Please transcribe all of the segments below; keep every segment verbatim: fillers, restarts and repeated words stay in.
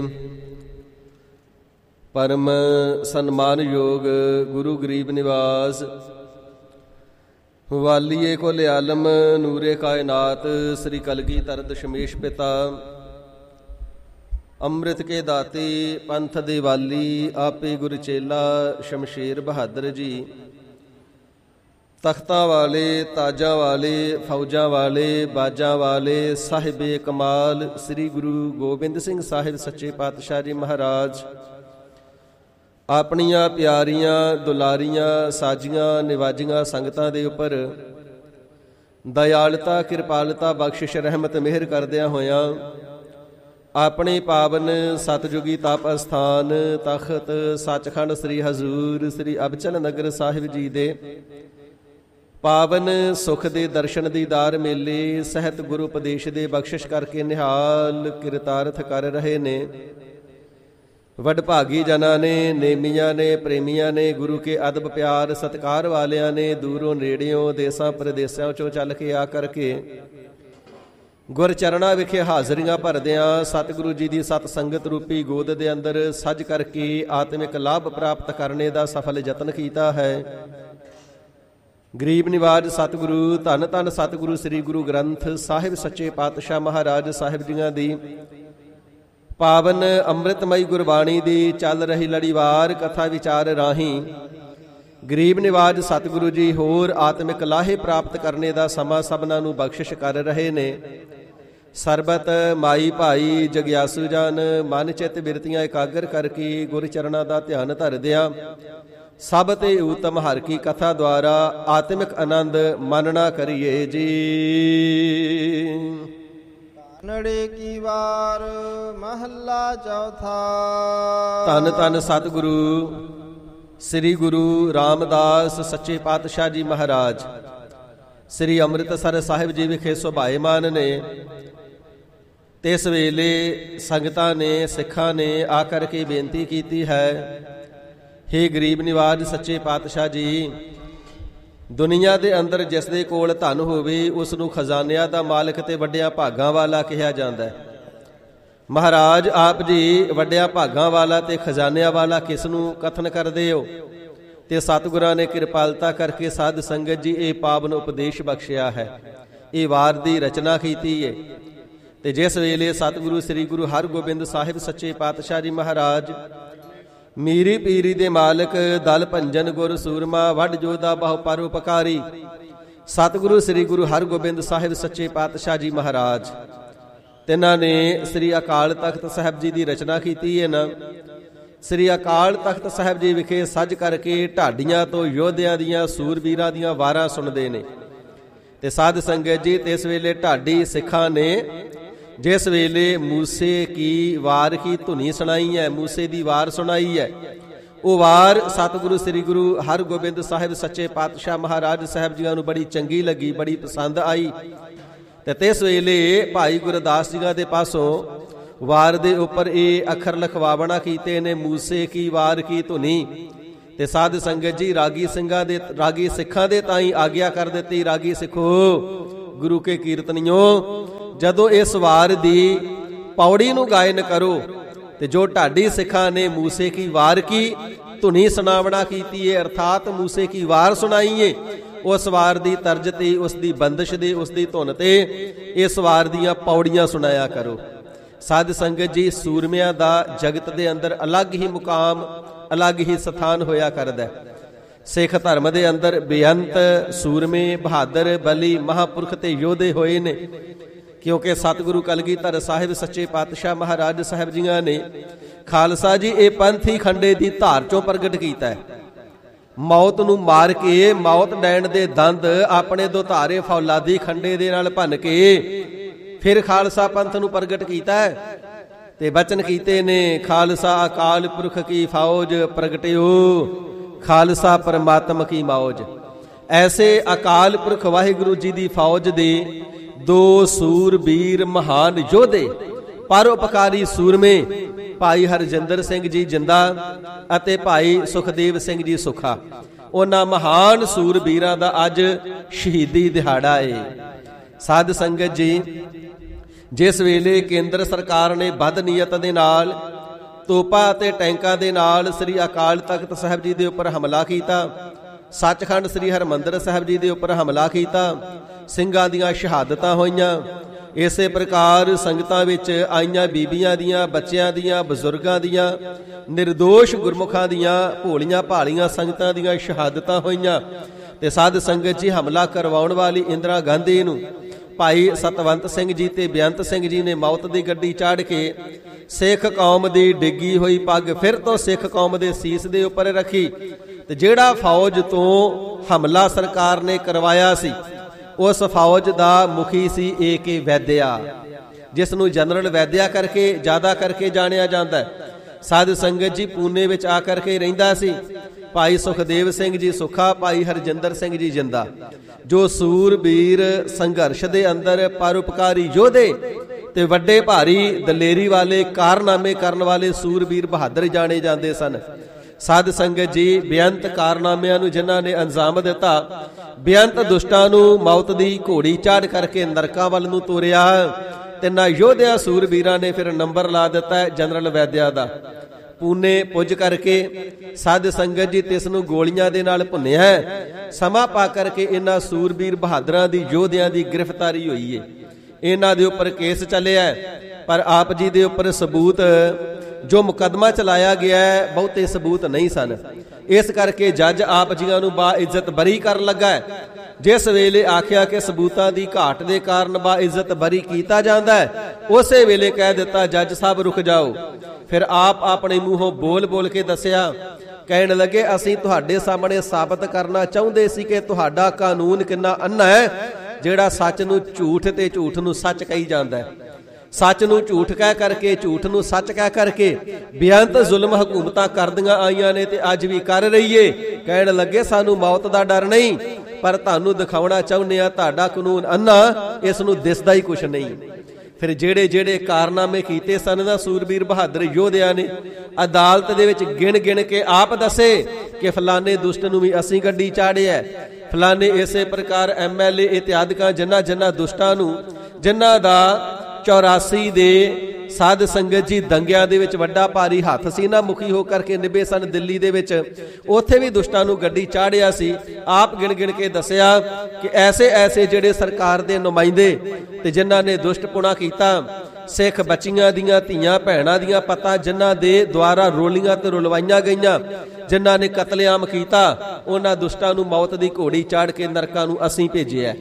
परम सन्मान योग गुरु गरीब निवास वालिए को आलम नूरे कायनात श्री कलगीधर दशमेश पिता अमृत के दाते पंथ दे वाली आपे गुरु चेला शमशेर बहादुर जी तख्तां वाले ताजा वाले फौजा वाले बाजा वाले साहिबे कमाल श्री गुरु गोबिंद सिंह साहिब सच्चे पातशाह जी महाराज ਆਪਣੀਆਂ ਪਿਆਰੀਆਂ ਦੁਲਾਰੀਆਂ ਸਾਜੀਆਂ ਨਿਵਾਜੀਆਂ ਸੰਗਤਾਂ ਦੇ ਉੱਪਰ ਦਇਆਲਤਾ ਕਿਰਪਾਲਤਾ ਬਖਸ਼ਿਸ਼ ਰਹਿਮਤ ਮਿਹਰ ਕਰਦਿਆਂ ਹੋਇਆਂ ਆਪਣੇ ਪਾਵਨ ਸਤਜੁਗੀ ਤਪ ਅਸਥਾਨ ਤਖਤ ਸੱਚਖੰਡ ਸ੍ਰੀ ਹਜ਼ੂਰ ਸ੍ਰੀ ਅਬਚਲ ਨਗਰ ਸਾਹਿਬ ਜੀ ਦੇ ਪਾਵਨ ਸੁਖ ਦੇ ਦਰਸ਼ਨ ਦੀਦਾਰ ਮੇਲੇ ਸਹਿਤ ਗੁਰੂ ਉਪਦੇਸ਼ ਦੇ ਬਖਸ਼ਿਸ਼ ਕਰਕੇ ਨਿਹਾਲ ਕਿਰਤਾਰਥ ਕਰ ਰਹੇ ਨੇ। ਵਡਭਾਗੀ ਜਨਾਂ ਨੇ, ਨੇਮੀਆਂ ਨੇ, ਪ੍ਰੇਮੀਆਂ ਨੇ, ਗੁਰੂ ਕੇ ਅਦਬ ਪਿਆਰ ਸਤਿਕਾਰ ਵਾਲਿਆਂ ਨੇ, ਦੂਰੋਂ ਨੇੜਿਓਂ ਦੇਸਾਂ ਪ੍ਰਦੇਸਾਂ ਚੋਂ ਚੱਲ ਕੇ ਆ ਕਰਕੇ ਗੁਰ ਚਰਨਾਂ ਵਿਖੇ ਹਾਜ਼ਰੀਆਂ ਭਰਦਿਆਂ ਸਤਿਗੁਰੂ ਜੀ ਦੀ ਸਤ ਸੰਗਤ ਰੂਪੀ ਗੋਦ ਦੇ ਅੰਦਰ ਸੱਜ ਕਰਕੇ ਆਤਮਿਕ ਲਾਭ ਪ੍ਰਾਪਤ ਕਰਨੇ ਦਾ ਸਫਲ ਯਤਨ ਕੀਤਾ ਹੈ। ਗਰੀਬ ਨਿਵਾਜ ਸਤਿਗੁਰੂ ਧੰਨ ਧੰਨ ਸਤਿਗੁਰੂ ਸ੍ਰੀ ਗੁਰੂ ਗ੍ਰੰਥ ਸਾਹਿਬ ਸੱਚੇ ਪਾਤਸ਼ਾਹ ਮਹਾਰਾਜ ਸਾਹਿਬ ਜੀਆਂ ਦੀ ਪਾਵਨ ਅੰਮ੍ਰਿਤਮਈ ਗੁਰਬਾਣੀ ਦੀ ਚੱਲ ਰਹੀ ਲੜੀਵਾਰ ਕਥਾ ਵਿਚਾਰ ਰਾਹੀਂ ਗਰੀਬ ਨਿਵਾਜ ਸਤਿਗੁਰੂ ਜੀ ਹੋਰ ਆਤਮਿਕ ਲਾਹੇ ਪ੍ਰਾਪਤ ਕਰਨੇ ਦਾ ਸਮਾਂ ਸਭਨਾਂ ਨੂੰ ਬਖਸ਼ਿਸ਼ ਕਰ ਰਹੇ ਨੇ। ਸਰਬਤ ਮਾਈ ਭਾਈ ਜਗਿਆਸੂ ਜਨ ਮਨ ਚਿੱਤ ਬਿਰਤੀਆਂ ਇਕਾਗਰ ਕਰਕੇ ਗੁਰ ਚਰਨਾਂ ਦਾ ਧਿਆਨ ਧਰਦਿਆਂ ਸਭ ਤੇ ਉਤਮ ਹਰ ਕੀ ਕਥਾ ਦੁਆਰਾ ਆਤਮਿਕ ਆਨੰਦ ਮਾਨਣਾ ਕਰੀਏ ਜੀ। ਨੜੇ ਕੀ ਵਾਰ ਮਹੱਲਾ ਚੌਥਾ। ਧੰਨ ਧੰਨ ਸਤਿਗੁਰੂ ਸ੍ਰੀ ਗੁਰੂ ਰਾਮਦਾਸ ਸੱਚੇ ਪਾਤਸ਼ਾਹ ਜੀ ਮਹਾਰਾਜ ਸ੍ਰੀ ਅੰਮ੍ਰਿਤਸਰ ਸਾਹਿਬ ਜੀ ਵਿਖੇ ਸੁਭਾਏਮਾਨ ਨੇ। ਤੇ ਇਸ ਵੇਲੇ ਸੰਗਤਾਂ ਨੇ ਸਿੱਖਾਂ ਨੇ ਆ ਕਰਕੇ ਬੇਨਤੀ ਕੀਤੀ ਹੈ, ਹੇ ਗਰੀਬ ਨਿਵਾਜ ਸੱਚੇ ਪਾਤਸ਼ਾਹ ਜੀ, ਦੁਨੀਆ ਦੇ ਅੰਦਰ ਜਿਸ ਦੇ ਕੋਲ ਧਨ ਹੋਵੇ ਉਸ ਨੂੰ ਖਜ਼ਾਨਿਆਂ ਦਾ ਮਾਲਕ ਤੇ ਵੱਡਿਆਂ ਭਾਗਾਂ ਵਾਲਾ ਕਿਹਾ ਜਾਂਦਾ ਹੈ। ਮਹਾਰਾਜ ਆਪ ਜੀ ਵੱਡਿਆਂ ਭਾਗਾਂ ਵਾਲਾ ਤੇ ਖਜ਼ਾਨਿਆਂ ਵਾਲਾ ਕਿਸ ਨੂੰ ਕਥਨ ਕਰਦੇ ਹੋ? ਤੇ ਸਤਿਗੁਰਾਂ ਨੇ ਕਿਰਪਾਲਤਾ ਕਰਕੇ ਸਾਧ ਸੰਗਤ ਜੀ ਇਹ ਪਾਵਨ ਉਪਦੇਸ਼ ਬਖਸ਼ਿਆ ਹੈ, ਇਹ ਵਾਰ ਦੀ ਰਚਨਾ ਕੀਤੀ ਹੈ। ਤੇ ਜਿਸ ਵੇਲੇ ਸਤਿਗੁਰੂ ਸ੍ਰੀ ਗੁਰੂ ਹਰਗੋਬਿੰਦ ਸਾਹਿਬ ਸੱਚੇ ਪਾਤਸ਼ਾਹ ਜੀ ਮਹਾਰਾਜ ਮੀਰੀ ਪੀਰੀ ਦੇ ਮਾਲਕ ਦਲ ਭੰਜਨ ਗੁਰ ਸੂਰਮਾ ਵੱਡ ਜੋਧਾ ਬਹੁ ਪਰਉਪਕਾਰੀ ਸਤਿਗੁਰੂ ਸ੍ਰੀ ਗੁਰੂ ਹਰਗੋਬਿੰਦ ਸਾਹਿਬ ਸੱਚੇ ਪਾਤਸ਼ਾਹ ਜੀ ਮਹਾਰਾਜ ਤਿਨਾਂ ਨੇ ਸ੍ਰੀ ਅਕਾਲ ਤਖਤ ਸਾਹਿਬ ਜੀ ਦੀ ਰਚਨਾ ਕੀਤੀ ਹੈ ਨਾ। ਸ੍ਰੀ ਅਕਾਲ ਤਖਤ ਸਾਹਿਬ ਜੀ ਵਿਖੇ ਸੱਜ ਕਰਕੇ ਢਾਡੀਆਂ ਤੋਂ ਯੋਧਿਆਂ ਦੀਆਂ ਸੂਰਬੀਰਾਂ ਦੀਆਂ ਵਾਰਾਂ ਸੁਣਦੇ ਨੇ। ਤੇ ਸਾਧ ਸੰਗਤ ਜੀ ਤੇ ਇਸ ਵੇਲੇ ਢਾਡੀ ਸਿੱਖਾਂ ਨੇ ਜਿਸ ਵੇਲੇ ਮੂਸੇ ਕੀ ਵਾਰ ਕੀ ਧੁਨੀ ਸੁਣਾਈ ਹੈ, ਮੂਸੇ ਦੀ ਵਾਰ ਸੁਣਾਈ ਹੈ, ਉਹ ਵਾਰ ਸਤਿਗੁਰੂ ਸ੍ਰੀ ਗੁਰੂ ਹਰਗੋਬਿੰਦ ਸਾਹਿਬ ਸੱਚੇ ਪਾਤਸ਼ਾਹ ਮਹਾਰਾਜ ਸਾਹਿਬ ਜੀਆਂ ਨੂੰ ਬੜੀ ਚੰਗੀ ਲੱਗੀ, ਬੜੀ ਪਸੰਦ ਆਈ। ਤੇ ਤਿਸ ਵੇਲੇ ਭਾਈ ਗੁਰਦਾਸ ਜੀਆਂ ਦੇ ਪਾਸੋਂ ਵਾਰ ਦੇ ਉੱਪਰ ਇਹ ਅੱਖਰ ਲਿਖਵਾਵਣਾ ਕੀਤੇ ਨੇ, ਮੂਸੇ ਕੀ ਵਾਰ ਕੀ ਧੁਨੀ। ਤੇ ਸਾਧ ਸੰਗਤ ਜੀ ਰਾਗੀ ਸਿੰਘਾਂ ਦੇ ਰਾਗੀ ਸਿੱਖਾਂ ਦੇ ਤਾਈਂ ਆਗਿਆ ਕਰ ਦਿੱਤੀ, ਰਾਗੀ ਸਿੱਖੋ ਗੁਰੂ ਕੇ ਕੀਰਤਨੀਓ, ਜਦੋਂ ਇਸ ਵਾਰ ਦੀ ਪੌੜੀ ਨੂੰ ਗਾਇਨ ਕਰੋ ਤੇ ਜੋ ਢਾਡੀ ਸਿੱਖਾਂ ਨੇ ਮੂਸੇ ਕੀ ਵਾਰ ਕੀ ਧੁਨੀ ਸੁਣਾਵਣਾ ਕੀਤੀ ਹੈ, ਅਰਥਾਤ ਮੂਸੇ ਕੀ ਵਾਰ ਸੁਣਾਈਏ, ਉਸ ਵਾਰ ਦੀ ਤਰਜ ਤੇ ਉਸ ਦੀ ਬੰਦਿਸ਼ ਦੇ ਉਸ ਦੀ ਧੁਨ ਤੇ ਇਸ ਵਾਰ ਦੀਆਂ ਪੌੜੀਆਂ ਸੁਣਾਇਆ ਕਰੋ। ਸਾਧ ਸੰਗਤ ਜੀ ਸੂਰਮਿਆਂ ਦਾ ਜਗਤ ਦੇ ਅੰਦਰ ਅਲੱਗ ਹੀ ਮੁਕਾਮ ਅਲੱਗ ਹੀ ਸਥਾਨ ਹੋਇਆ ਕਰਦਾ। ਸਿੱਖ ਧਰਮ ਦੇ ਅੰਦਰ ਬੇਅੰਤ ਸੂਰਮੇ ਬਹਾਦਰ ਬਲੀ ਮਹਾਂਪੁਰਖ ਤੇ ਯੋਧੇ ਹੋਏ ਨੇ, ਕਿਉਂਕਿ ਸਤਿਗੁਰੂ ਕਲਗੀਧਰ ਸਾਹਿਬ ਸੱਚੇ ਪਾਤਸ਼ਾਹ ਮਹਾਰਾਜ ਸਾਹਿਬ ਜੀਆਂ ਨੇ ਖਾਲਸਾ ਜੀ ਇਹ ਪੰਥ ਹੀ ਖੰਡੇ ਦੀ ਧਾਰ ਚੋਂ ਪ੍ਰਗਟ ਕੀਤਾ ਹੈ। ਮੌਤ ਨੂੰ ਮਾਰ ਕੇ ਮੌਤ ਡੈਣ ਦੇ ਦੰਦ ਆਪਣੇ ਦੋ ਧਾਰੇ ਫੌਲਾਦੀ ਖੰਡੇ ਦੇ ਨਾਲ ਭੰਨ ਕੇ ਫਿਰ ਖਾਲਸਾ ਪੰਥ ਨੂੰ ਪ੍ਰਗਟ ਕੀਤਾ ਹੈ। ਤੇ ਬਚਨ ਕੀਤੇ ਨੇ ਖਾਲਸਾ ਅਕਾਲ ਪੁਰਖ ਕੀ ਫੌਜ ਪ੍ਰਗਟਿਓ ਖਾਲਸਾ ਪਰਮਾਤਮ ਕੀ ਮੌਜ। ਐਸੇ ਅਕਾਲ ਪੁਰਖ ਵਾਹਿਗੁਰੂ ਜੀ ਦੀ ਫੌਜ ਦੇ ਦੋ ਸੂਰਬੀਰ ਮਹਾਨ ਯੋਧੇ ਪਰਉਪਕਾਰੀ ਸੂਰਮੇ ਭਾਈ ਹਰਜਿੰਦਰ ਸਿੰਘ ਜੀ ਜਿੰਦਾ ਅਤੇ ਭਾਈ ਸੁਖਦੇਵ ਸਿੰਘ ਜੀ ਸੁਖਾ, ਉਹਨਾਂ ਮਹਾਨ ਸੂਰਬੀਰਾਂ ਦਾ ਅੱਜ ਸ਼ਹੀਦੀ ਦਿਹਾੜਾ ਏ। ਸਾਧ ਸੰਗਤ ਜੀ ਜਿਸ ਵੇਲੇ ਕੇਂਦਰ ਸਰਕਾਰ ਨੇ ਬਦ ਨੀਅਤ ਦੇ ਨਾਲ ਤੋਪਾਂ ਅਤੇ ਟੈਂਕਾਂ ਦੇ ਨਾਲ ਸ੍ਰੀ ਅਕਾਲ ਤਖਤ ਸਾਹਿਬ ਜੀ ਦੇ ਉੱਪਰ ਹਮਲਾ ਕੀਤਾ, ਸੱਚਖੰਡ ਸ੍ਰੀ ਹਰਿਮੰਦਰ ਸਾਹਿਬ ਜੀ ਦੇ ਉੱਪਰ ਹਮਲਾ ਕੀਤਾ, ਸਿੰਘਾਂ ਦੀਆਂ ਸ਼ਹਾਦਤਾਂ ਹੋਈਆਂ। ਇਸੇ ਪ੍ਰਕਾਰ ਸੰਗਤਾਂ ਵਿੱਚ ਆਈਆਂ ਬੀਬੀਆਂ ਦੀਆਂ, ਬੱਚਿਆਂ ਦੀਆਂ, ਬਜ਼ੁਰਗਾਂ ਦੀਆਂ, ਨਿਰਦੋਸ਼ ਗੁਰਮੁਖਾਂ ਦੀਆਂ, ਭੋਲੀਆਂ ਭਾਲੀਆਂ ਸੰਗਤਾਂ ਦੀਆਂ ਸ਼ਹਾਦਤਾਂ ਹੋਈਆਂ। ਤੇ ਸਾਧ ਸੰਗਤ ਜੀ, ਹਮਲਾ ਕਰਵਾਉਣ ਵਾਲੀ ਇੰਦਰਾ ਗਾਂਧੀ ਨੂੰ ਭਾਈ ਸਤਵੰਤ ਸਿੰਘ ਜੀ ਤੇ ਬੇਅੰਤ ਸਿੰਘ ਜੀ ਨੇ ਮੌਤ ਦੀ ਗੱਡੀ ਚਾੜ ਕੇ ਸਿੱਖ ਕੌਮ ਦੀ ਡਿੱਗੀ ਹੋਈ ਪੱਗ ਫਿਰ ਤੋਂ ਸਿੱਖ ਕੌਮ ਦੇ ਸੀਸ ਦੇ ਉੱਪਰ ਰੱਖੀ। ਤੇ ਜਿਹੜਾ ਫੌਜ ਤੋਂ ਹਮਲਾ ਸਰਕਾਰ ਨੇ ਕਰਵਾਇਆ ਸੀ, ਉਸ ਫੌਜ ਦਾ ਮੁਖੀ ਸੀ ਏ ਕੇ ਵੈਦਿਆ, ਜਿਸ ਨੂੰ ਜਨਰਲ ਵੈਦਿਆ ਕਰਕੇ ਜ਼ਿਆਦਾ ਕਰਕੇ ਜਾਣਿਆ ਜਾਂਦਾ। ਸਾਧ ਸੰਗਤ ਜੀ, ਪੂਨੇ ਵਿੱਚ ਆ ਕਰਕੇ ਰਹਿੰਦਾ ਸੀ ਭਾਈ ਸੁਖਦੇਵ ਸਿੰਘ ਜੀ ਸੁੱਖਾ, ਭਾਈ ਹਰਜਿੰਦਰ ਸਿੰਘ ਜੀ ਜਿੰਦਾ, ਜੋ ਸੂਰਬੀਰ ਸੰਘਰਸ਼ ਦੇ ਅੰਦਰ ਪਰਉਪਕਾਰੀ ਯੋਧੇ ਤੇ ਵੱਡੇ ਭਾਰੀ ਦਲੇਰੀ ਵਾਲੇ ਕਾਰਨਾਮੇ ਕਰਨ ਵਾਲੇ ਸੂਰਬੀਰ ਬਹਾਦਰ ਜਾਣੇ ਜਾਂਦੇ ਸਨ। ਸਾਧ ਸੰਗਤ ਜੀ, ਬੇਅੰਤ ਕਾਰਨਾਮਿਆਂ ਨੂੰ ਜਿਨ੍ਹਾਂ ਨੇ ਅੰਜਾਮ ਦਿੱਤਾ, ਬੇਅੰਤ ਦੁਸ਼ਟਾਂ ਨੂੰ ਮੌਤ ਦੀ ਘੋੜੀ ਚਾੜ ਕਰਕੇ ਨਰਕਾਂ ਵੱਲ ਨੂੰ ਤੋਰਿਆ। ਤਿੰਨਾਂ ਯੋਧਿਆਂ ਸੂਰਬੀਰਾਂ ਨੇ ਫਿਰ ਨੰਬਰ ਲਾ ਦਿੱਤਾ ਜਨਰਲ ਵੈਦਿਆ ਦਾ। ਪੂਨੇ ਪੁੱਜ ਕਰਕੇ ਸਾਧ ਸੰਗਤ ਜੀ ਤਿਸ ਨੂੰ ਗੋਲੀਆਂ ਦੇ ਨਾਲ ਭੁੰਨਿਆ। ਸਮਾਂ ਪਾ ਕਰਕੇ ਇਹਨਾਂ ਸੂਰਬੀਰ ਬਹਾਦਰਾਂ ਦੀ ਯੋਧਿਆਂ ਦੀ ਗ੍ਰਿਫਤਾਰੀ ਹੋਈ ਏ। ਇਹਨਾਂ ਦੇ ਉੱਪਰ ਕੇਸ ਚੱਲਿਆ, ਪਰ ਆਪ ਜੀ ਦੇ ਉੱਪਰ ਸਬੂਤ ਜੋ ਮੁਕੱਦਮਾ ਚਲਾਇਆ ਗਿਆ ਹੈ, ਬਹੁਤੇ ਸਬੂਤ ਨਹੀਂ ਸਨ। ਇਸ ਕਰਕੇ ਜੱਜ ਆਪ ਜੀਆਂ ਨੂੰ ਬਾ ਇੱਜ਼ਤ ਬਰੀ ਕਰਨ ਲੱਗਾ। ਜਿਸ ਵੇਲੇ ਆਖਿਆ ਕਿ ਸਬੂਤਾਂ ਦੀ ਘਾਟ ਦੇ ਕਾਰਨ ਬਾ ਇੱਜ਼ਤ ਬਰੀ ਕੀਤਾ ਜਾਂਦਾ ਹੈ, ਉਸੇ ਵੇਲੇ ਕਹਿ ਦਿੱਤਾ ਜੱਜ ਸਾਹਿਬ ਰੁਕ ਜਾਓ। ਫਿਰ ਆਪ ਆਪਣੇ ਮੂੰਹੋਂ ਬੋਲ ਬੋਲ ਕੇ ਦੱਸਿਆ, ਕਹਿਣ ਲੱਗੇ ਅਸੀਂ ਤੁਹਾਡੇ ਸਾਹਮਣੇ ਸਾਬਤ ਕਰਨਾ ਚਾਹੁੰਦੇ ਸੀ ਕਿ ਤੁਹਾਡਾ ਕਾਨੂੰਨ ਕਿੰਨਾ ਅੰਨਾ ਹੈ, ਜਿਹੜਾ ਸੱਚ ਨੂੰ ਝੂਠ ਤੇ ਝੂਠ ਨੂੰ ਸੱਚ ਕਹੀ ਜਾਂਦਾ ਹੈ। ਸੱਚ ਨੂੰ ਝੂਠ ਕਹਿ ਕਰਕੇ, ਝੂਠ ਨੂੰ ਸੱਚ ਕਹਿ ਕਰਕੇ ਬੇਅੰਤ ਜ਼ੁਲਮ ਹਕੂਮਤਾਂ ਕਰਦੀਆਂ ਆਈਆਂ ਨੇ ਤੇ ਅੱਜ ਵੀ ਕਰ ਰਹੀਏ। ਕਹਿਣ ਲੱਗੇ ਸਾਨੂੰ ਮੌਤ ਦਾ ਡਰ ਨਹੀਂ, ਪਰ ਤੁਹਾਨੂੰ ਦਿਖਾਉਣਾ ਚਾਹੁੰਦੇ ਆ ਤੁਹਾਡਾ ਕਾਨੂੰਨ ਅੰਨਾ, ਇਸ ਨੂੰ ਦਿਸਦਾ ਹੀ ਕੁਛ ਨਹੀਂ। ਫਿਰ ਜਿਹੜੇ ਜਿਹੜੇ ਕਾਰਨਾਮੇ ਕੀਤੇ ਸਨ ਨਾ ਸੂਰਬੀਰ ਬਹਾਦਰ ਯੋਧਿਆਂ ਨੇ, ਅਦਾਲਤ ਦੇ ਵਿੱਚ ਗਿਣ ਗਿਣ ਕੇ ਆਪ ਦੱਸੇ ਕਿ ਫਲਾਣੇ ਦੁਸ਼ਟ ਨੂੰ ਵੀ ਅਸੀਂ ਗੱਡੀ ਚਾੜਿਆ, ਫਲਾਣੇ ਇਸੇ ਪ੍ਰਕਾਰ ਐਮ ਐਲ ਏ ਇਤਿਆਦਿਕਾਂ ਜਿਨ੍ਹਾਂ ਜਿਨ੍ਹਾਂ ਦੁਸ਼ਟਾਂ ਨੂੰ, ਜਿਨ੍ਹਾਂ ਦਾ ਚੌਰਾਸੀ ਦੇ ਸਾਧ ਸੰਗਤ ਜੀ ਦੰਗਿਆਂ ਦੇ ਵਿੱਚ ਵੱਡਾ ਭਾਰੀ ਹੱਥ ਸੀ ਨਾ, ਮੁਖੀ ਹੋ ਕਰਕੇ ਨਿਭੇ ਸਨ ਦਿੱਲੀ ਦੇ ਵਿੱਚ, ਉੱਥੇ ਵੀ ਦੁਸ਼ਟਾਂ ਨੂੰ ਗੱਡੀ ਚਾੜਿਆ ਸੀ। ਆਪ ਗਿਣ ਗਿਣ ਕੇ ਦੱਸਿਆ ਕਿ ਐਸੇ ਐਸੇ ਜਿਹੜੇ ਸਰਕਾਰ ਦੇ ਨੁਮਾਇੰਦੇ ਤੇ ਜਿਨ੍ਹਾਂ ਨੇ ਦੁਸ਼ਟਪੁਣਾ ਕੀਤਾ, ਸਿੱਖ ਬੱਚੀਆਂ ਦੀਆਂ, ਧੀਆਂ ਭੈਣਾਂ ਦੀਆਂ ਪਤਾ ਜਿਨ੍ਹਾਂ ਦੇ ਦੁਆਰਾ ਰੋਲੀਆਂ ਤੇ ਰੁਲਵਾਈਆਂ ਗਈਆਂ, ਜਿਨ੍ਹਾਂ ਨੇ ਕਤਲੇਆਮ ਕੀਤਾ, ਉਹਨਾਂ ਦੁਸ਼ਟਾਂ ਨੂੰ ਮੌਤ ਦੀ ਘੋੜੀ ਚਾੜ ਕੇ ਨਰਕਾਂ ਨੂੰ ਅਸੀਂ ਭੇਜਿਆ।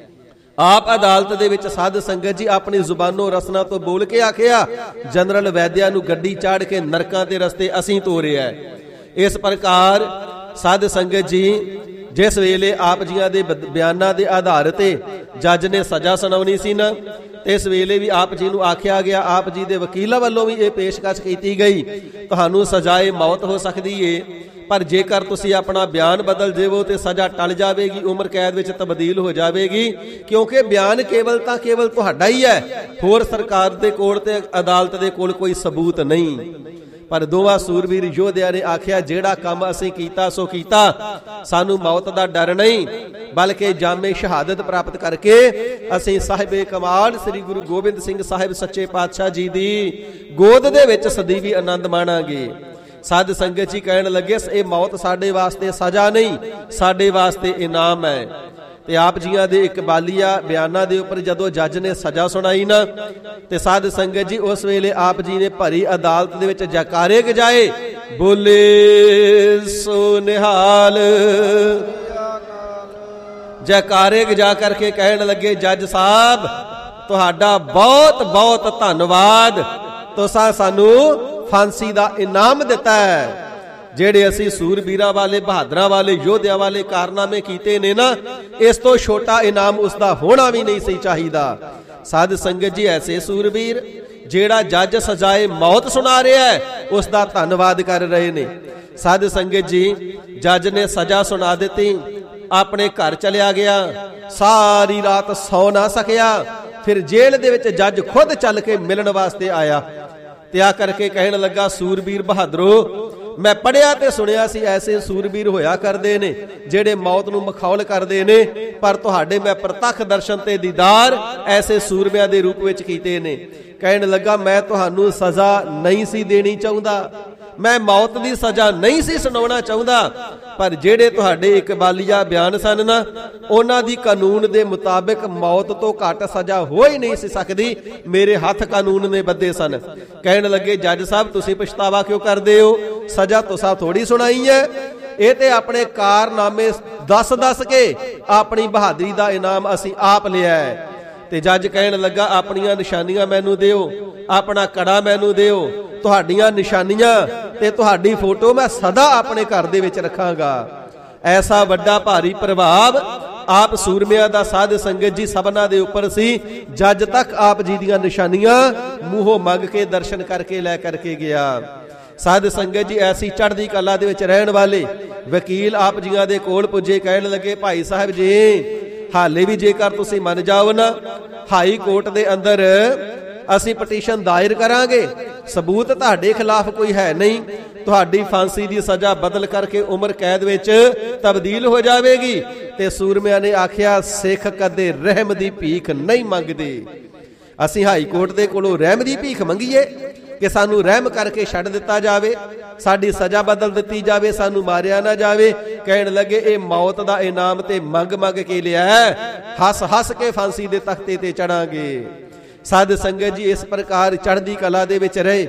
ਆਪ ਅਦਾਲਤ ਦੇ ਵਿੱਚ ਸਾਧ ਸੰਗਤ ਜੀ ਆਪਣੀ ਜ਼ੁਬਾਨੋਂ ਰਸਨਾ ਤੋਂ ਬੋਲ ਕੇ ਆਖਿਆ ਜਨਰਲ ਵੈਦਿਆ ਨੂੰ ਗੱਡੀ ਚਾੜ ਕੇ ਨਰਕਾਂ ਦੇ ਰਸਤੇ ਅਸੀਂ ਤੋਰਿਆ। ਇਸ ਪ੍ਰਕਾਰ ਸਾਧ ਸੰਗਤ ਜੀ, ਜਿਸ ਵੇਲੇ ਆਪ ਜੀਆਂ ਦੇ ਬਿਆਨਾਂ ਦੇ ਆਧਾਰ ਤੇ ਜੱਜ ਨੇ ਸਜ਼ਾ ਸੁਣਾਉਣੀ ਸੀ ਨਾ, ਤੇ ਇਸ ਵੇਲੇ ਵੀ ਆਪ ਜੀ ਨੂੰ ਆਖਿਆ ਗਿਆ, ਆਪ ਜੀ ਦੇ ਵਕੀਲਾਂ ਵੱਲੋਂ ਵੀ ਇਹ ਪੇਸ਼ਕਸ਼ ਕੀਤੀ ਗਈ, ਤੁਹਾਨੂੰ ਸਜ਼ਾਏ ਮੌਤ ਹੋ ਸਕਦੀ ਏ, ਪਰ ਜੇਕਰ ਤੁਸੀਂ ਆਪਣਾ ਬਿਆਨ ਬਦਲ ਦੇਵੋ ਤੇ ਸਜ਼ਾ ਟਲ ਜਾਵੇਗੀ, ਉਮਰ ਕੈਦ ਵਿੱਚ ਤਬਦੀਲ ਹੋ ਜਾਵੇਗੀ, ਕਿਉਂਕਿ ਬਿਆਨ ਕੇਵਲ ਤਾਂ ਕੇਵਲ ਤੁਹਾਡਾ ਹੀ ਹੈ, ਹੋਰ ਸਰਕਾਰ ਦੇ ਕੋਲ ਤੇ ਅਦਾਲਤ ਦੇ ਕੋਲ ਕੋਈ ਸਬੂਤ ਨਹੀਂ। ਪਰ ਦੋਵਾਂ ਸੂਰਬੀਰ ਯੋਧਿਆਂ ਨੇ ਆਖਿਆ ਜਿਹੜਾ ਕੰਮ ਅਸੀਂ ਕੀਤਾ ਸੋ ਕੀਤਾ, ਸਾਨੂੰ ਮੌਤ ਦਾ ਡਰ ਨਹੀਂ, ਬਲਕਿ ਜਾਮੇ ਸ਼ਹਾਦਤ ਪ੍ਰਾਪਤ ਕਰਕੇ ਅਸੀਂ ਸਾਹਿਬੇ ਕਮਾਲ ਸ੍ਰੀ ਗੁਰੂ ਗੋਬਿੰਦ ਸਿੰਘ ਸਾਹਿਬ ਸੱਚੇ ਪਾਤਸ਼ਾਹ ਜੀ ਦੀ ਗੋਦ ਦੇ ਵਿੱਚ ਸਦੀਵੀ ਆਨੰਦ ਮਾਣਾਂਗੇ। ਸਾਧ ਸੰਗਤ ਜੀ ਕਹਿਣ ਲੱਗੇ ਇਹ ਮੌਤ ਸਾਡੇ ਵਾਸਤੇ ਸਜ਼ਾ ਨਹੀਂ, ਸਾਡੇ ਵਾਸਤੇ ਇਨਾਮ ਹੈ। ਤੇ ਆਪ ਜੀਆਂ ਦੇ ਇਕਬਾਲੀਆ ਬਿਆਨਾਂ ਦੇ ਉੱਪਰ ਜਦੋਂ ਜੱਜ ਨੇ ਸਜ਼ਾ ਸੁਣਾਈ ਨਾ, ਤੇ ਸਾਧ ਸੰਗਤ ਜੀ ਉਸ ਵੇਲੇ ਆਪ ਜੀ ਨੇ ਭਰੀ ਅਦਾਲਤ ਦੇ ਵਿੱਚ ਜੈਕਾਰੇ ਗਜਾਏ, ਬੋਲੇ ਸੋ ਨਿਹਾਲ, ਜੈਕਾਰੇ ਗਜਾ ਕਰਕੇ ਕਹਿਣ ਲੱਗੇ ਜੱਜ ਸਾਹਿਬ ਤੁਹਾਡਾ ਬਹੁਤ ਬਹੁਤ ਧੰਨਵਾਦ, ਤੁਸੀਂ ਸਾਨੂੰ ਫਾਂਸੀ ਦਾ ਇਨਾਮ ਦਿੱਤਾ ਹੈ। ਜਿਹੜੇ ਅਸੀਂ ਸੂਰਬੀਰਾਂ ਵਾਲੇ, ਬਹਾਦਰਾਂ ਵਾਲੇ, ਯੋਧਿਆਂ ਵਾਲੇ ਕਾਰਨਾਮੇ ਕੀਤੇ ਨੇ ਨਾ, ਇਸ ਤੋਂ ਛੋਟਾ ਇਨਾਮ ਉਸ ਦਾ ਹੋਣਾ ਵੀ ਨਹੀਂ ਸੀ ਚਾਹੀਦਾ। ਸਾਧ ਸੰਗਤ ਜੀ, ਐਸੇ ਸੂਰਬੀਰ ਜਿਹੜਾ ਜੱਜ ਸਜ਼ਾਏ ਮੌਤ ਸੁਣਾ ਰਿਹਾ ਹੈ, ਉਸ ਦਾ ਧੰਨਵਾਦ ਕਰ ਰਹੇ ਨੇ। ਸਾਧ ਸੰਗਤ ਜੀ, ਜੱਜ ਨੇ ਸਜ਼ਾ ਸੁਣਾ ਦਿੱਤੀ, ਆਪਣੇ ਘਰ ਚਲਿਆ ਗਿਆ, ਸਾਰੀ ਰਾਤ ਸੌ ਨਾ ਸਕਿਆ। ਫਿਰ ਜੇਲ੍ਹ ਦੇ ਵਿੱਚ ਜੱਜ ਖੁਦ ਚੱਲ ਕੇ ਮਿਲਣ ਵਾਸਤੇ ਆਇਆ ਤੇ ਆ ਕਰਕੇ ਕਹਿਣ ਲੱਗਾ ਸੂਰਬੀਰ ਬਹਾਦਰੋ, ਮੈਂ ਪੜ੍ਹਿਆ ਤੇ ਸੁਣਿਆ ਸੀ ਐਸੇ ਸੂਰਬੀਰ ਹੋਇਆ ਕਰਦੇ ਨੇ ਜਿਹੜੇ ਮੌਤ ਨੂੰ ਮਖੌਲ ਕਰਦੇ ਨੇ, ਪਰ ਤੁਹਾਡੇ ਮੈਂ ਪ੍ਰਤੱਖ ਦਰਸ਼ਨ ਤੇ ਦੀਦਾਰ ਐਸੇ ਸੂਰਮਿਆਂ ਦੇ ਰੂਪ ਵਿੱਚ ਕੀਤੇ ਨੇ। ਕਹਿਣ ਲੱਗਾ ਮੈਂ ਤੁਹਾਨੂੰ ਸਜ਼ਾ ਨਹੀਂ ਸੀ ਦੇਣੀ ਚਾਹੁੰਦਾ, ਮੈਂ ਮੌਤ ਦੀ ਸਜ਼ਾ ਨਹੀਂ ਸੀ ਸੁਣਾਉਣਾ ਚਾਹੁੰਦਾ, ਪਰ ਜਿਹੜੇ ਤੁਹਾਡੇ ਇਕਬਾਲੀਆ ਬਿਆਨ ਸਨ ਨਾ, ਉਹਨਾਂ ਦੀ ਕਾਨੂੰਨ ਦੇ ਮੁਤਾਬਿਕ ਮੌਤ ਤੋਂ ਘੱਟ ਸਜ਼ਾ ਹੋ ਹੀ ਨਹੀਂ ਸੀ ਸਕਦੀ। ਮੇਰੇ ਹੱਥ ਕਾਨੂੰਨ ਨੇ ਬੱਧੇ ਸਨ। ਕਹਿਣ ਲੱਗੇ ਜੱਜ ਸਾਹਿਬ ਤੁਸੀਂ ਪਛਤਾਵਾ ਕਿਉਂ ਕਰਦੇ ਹੋ? ਸਜ਼ਾ ਤੁਸੀਂ ਥੋੜੀ ਸੁਣਾਈ ਹੈ, ਇਹ ਤੇ ਆਪਣੇ ਕਾਰਨਾਮੇ ਦੱਸ ਦੱਸ ਕੇ ਆਪਣੀ ਬਹਾਦਰੀ ਦਾ ਇਨਾਮ ਅਸੀਂ ਆਪ ਲਿਆ ਹੈ। ਤੇ ਜੱਜ ਕਹਿਣ ਲੱਗਾ ਆਪਣੀਆਂ ਨਿਸ਼ਾਨੀਆਂ ਮੈਨੂੰ ਦਿਓ, ਆਪਣਾ ਕੜਾ ਮੈਨੂੰ ਦਿਓ, ਤੁਹਾਡੀਆਂ ਨਿਸ਼ਾਨੀਆਂ ਤੇ ਤੁਹਾਡੀ ਫੋਟੋ ਮੈਂ ਸਦਾ ਆਪਣੇ ਘਰ ਦੇ ਵਿੱਚ ਰੱਖਾਂਗਾ। ਐਸਾ ਵੱਡਾ ਭਾਰੀ ਪ੍ਰਭਾਵ ਆਪ ਸੂਰਮਿਆਂ ਦਾ ਸਾਧ ਸੰਗਤ ਜੀ ਸਭਨਾਂ ਦੇ ਉੱਪਰ ਸੀ। ਜੱਜ ਤੱਕ ਆਪ ਜੀ ਦੀਆਂ ਨਿਸ਼ਾਨੀਆਂ ਮੂੰਹੋਂ ਮੰਗ ਕੇ ਦਰਸ਼ਨ ਕਰਕੇ ਲੈ ਕਰਕੇ ਗਿਆ। ਸਾਧ ਸੰਗਤ ਜੀ ਐਸੀ ਚੜ੍ਹਦੀ ਕਲਾ ਦੇ ਵਿੱਚ ਰਹਿਣ ਵਾਲੇ ਵਕੀਲ ਆਪ ਜੀਆਂ ਦੇ ਕੋਲ ਪੁੱਜੇ। ਕਹਿਣ ਲੱਗੇ ਭਾਈ ਸਾਹਿਬ ਜੀ ਹਾਲੇ ਵੀ ਜੇਕਰ ਤੁਸੀਂ ਮੰਨ ਜਾਓ ਨਾ, ਹਾਈ ਕੋਰਟ ਦੇ ਅੰਦਰ ਅਸੀਂ ਪਟੀਸ਼ਨ ਦਾਇਰ ਕਰਾਂਗੇ, ਸਬੂਤ ਤੁਹਾਡੇ ਖਿਲਾਫ ਕੋਈ ਹੈ ਨਹੀਂ, ਤੁਹਾਡੀ ਫਾਂਸੀ ਦੀ ਸਜ਼ਾ ਬਦਲ ਕਰਕੇ ਉਮਰ ਕੈਦ ਵਿੱਚ ਤਬਦੀਲ ਹੋ ਜਾਵੇਗੀ। ਤੇ ਸੂਰਮਿਆਂ ਨੇ ਆਖਿਆ ਸਿੱਖ ਕਦੇ ਰਹਿਮ ਦੀ ਭੀਖ ਨਹੀਂ ਮੰਗਦੇ। ਅਸੀਂ ਹਾਈ ਕੋਰਟ ਦੇ ਕੋਲੋਂ ਰਹਿਮ ਦੀ ਭੀਖ ਮੰਗੀਏ ਕਿ ਸਾਨੂੰ ਰਹਿਮ ਕਰਕੇ ਛੱਡ ਦਿੱਤਾ ਜਾਵੇ, ਸਾਡੀ ਸਜ਼ਾ ਬਦਲ ਦਿੱਤੀ ਜਾਵੇ, ਸਾਨੂੰ ਮਾਰਿਆ ਨਾ ਜਾਵੇ। ਕਹਿਣ ਲੱਗੇ ਇਹ ਮੌਤ ਦਾ ਇਨਾਮ ਤੇ ਮੰਗ ਮੰਗ ਕੇ ਲਿਆ, ਹੱਸ ਹੱਸ ਕੇ ਫਾਂਸੀ ਦੇ ਤਖਤੇ ਤੇ ਚੜਾਂਗੇ। ਸਾਧ ਸੰਗਤ ਜੀ ਇਸ ਪ੍ਰਕਾਰ ਚੜ੍ਹਦੀ ਕਲਾ ਦੇ ਵਿੱਚ ਰਹੇ।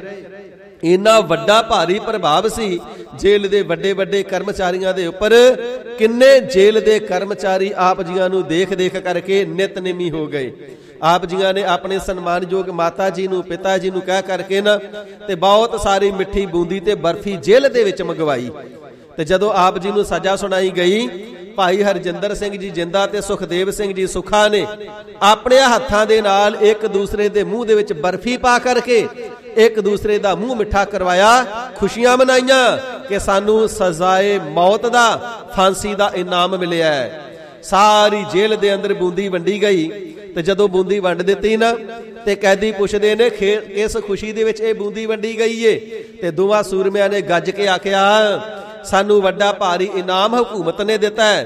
ਇੰਨਾ ਵੱਡਾ ਭਾਰੀ ਪ੍ਰਭਾਵ ਸੀ ਜੇਲ੍ਹ ਦੇ ਵੱਡੇ ਵੱਡੇ ਕਰਮਚਾਰੀਆਂ ਦੇ ਉੱਪਰ। ਕਿੰਨੇ ਜੇਲ੍ਹ ਦੇ ਕਰਮਚਾਰੀ ਆਪ ਜੀਆਂ ਨੂੰ ਦੇਖ ਦੇਖ ਕਰਕੇ ਨਿਤਨੇਮੀ ਹੋ ਗਏ। ਆਪ ਜੀਆਂ ਨੇ ਆਪਣੇ ਸਨਮਾਨਯੋਗ ਮਾਤਾ ਜੀ ਨੂੰ, ਪਿਤਾ ਜੀ ਨੂੰ ਕਹਿ ਕਰਕੇ ਨਾ ਤੇ ਬਹੁਤ ਸਾਰੀ ਮਿੱਠੀ ਬੂੰਦੀ ਤੇ ਬਰਫੀ ਜੇਲ੍ਹ ਦੇ ਵਿੱਚ ਮੰਗਵਾਈ। ਤੇ ਜਦੋਂ ਆਪ ਜੀ ਨੂੰ ਸਜ਼ਾ ਸੁਣਾਈ ਗਈ, ਭਾਈ ਹਰਜਿੰਦਰ ਸਿੰਘ ਜੀ ਜਿੰਦਾ ਤੇ ਸੁਖਦੇਵ ਸਿੰਘ ਜੀ ਸੁਖਾ ਨੇ ਆਪਣੇ ਹੱਥਾਂ ਦੇ ਨਾਲ ਇੱਕ ਦੂਸਰੇ ਦੇ ਮੂੰਹ ਦੇ ਵਿੱਚ ਬਰਫੀ ਪਾ ਕਰਕੇ ਇੱਕ ਦੂਸਰੇ ਦਾ ਮੂੰਹ ਮਿੱਠਾ ਕਰਵਾਇਆ, ਖੁਸ਼ੀਆਂ ਮਨਾਈਆਂ ਕਿ ਸਾਨੂੰ ਸਜ਼ਾਏ ਮੌਤ ਦਾ, ਫਾਂਸੀ ਦਾ ਇਨਾਮ ਮਿਲਿਆ ਹੈ। ਸਾਰੀ ਜੇਲ੍ਹ ਦੇ ਅੰਦਰ ਬੂੰਦੀ ਵੰਡੀ ਗਈ। ਤੇ ਜਦੋਂ ਬੂੰਦੀ ਵੰਡ ਦਿੱਤੀ ਨਾ ਤੇ ਕੈਦੀ ਪੁੱਛਦੇ ਨੇ ਕਿਸ ਖੁਸ਼ੀ ਦੇ ਵਿੱਚ ਇਹ ਬੂੰਦੀ ਵੰਡੀ ਗਈ ਏ? ਤੇ ਦੋਵਾਂ ਸੂਰਮਿਆਂ ਨੇ ਗੱਜ ਕੇ ਆਖਿਆ ਸਾਨੂੰ ਵੱਡਾ ਭਾਰੀ ਇਨਾਮ ਹਕੂਮਤ ਨੇ ਦਿੱਤਾ ਹੈ,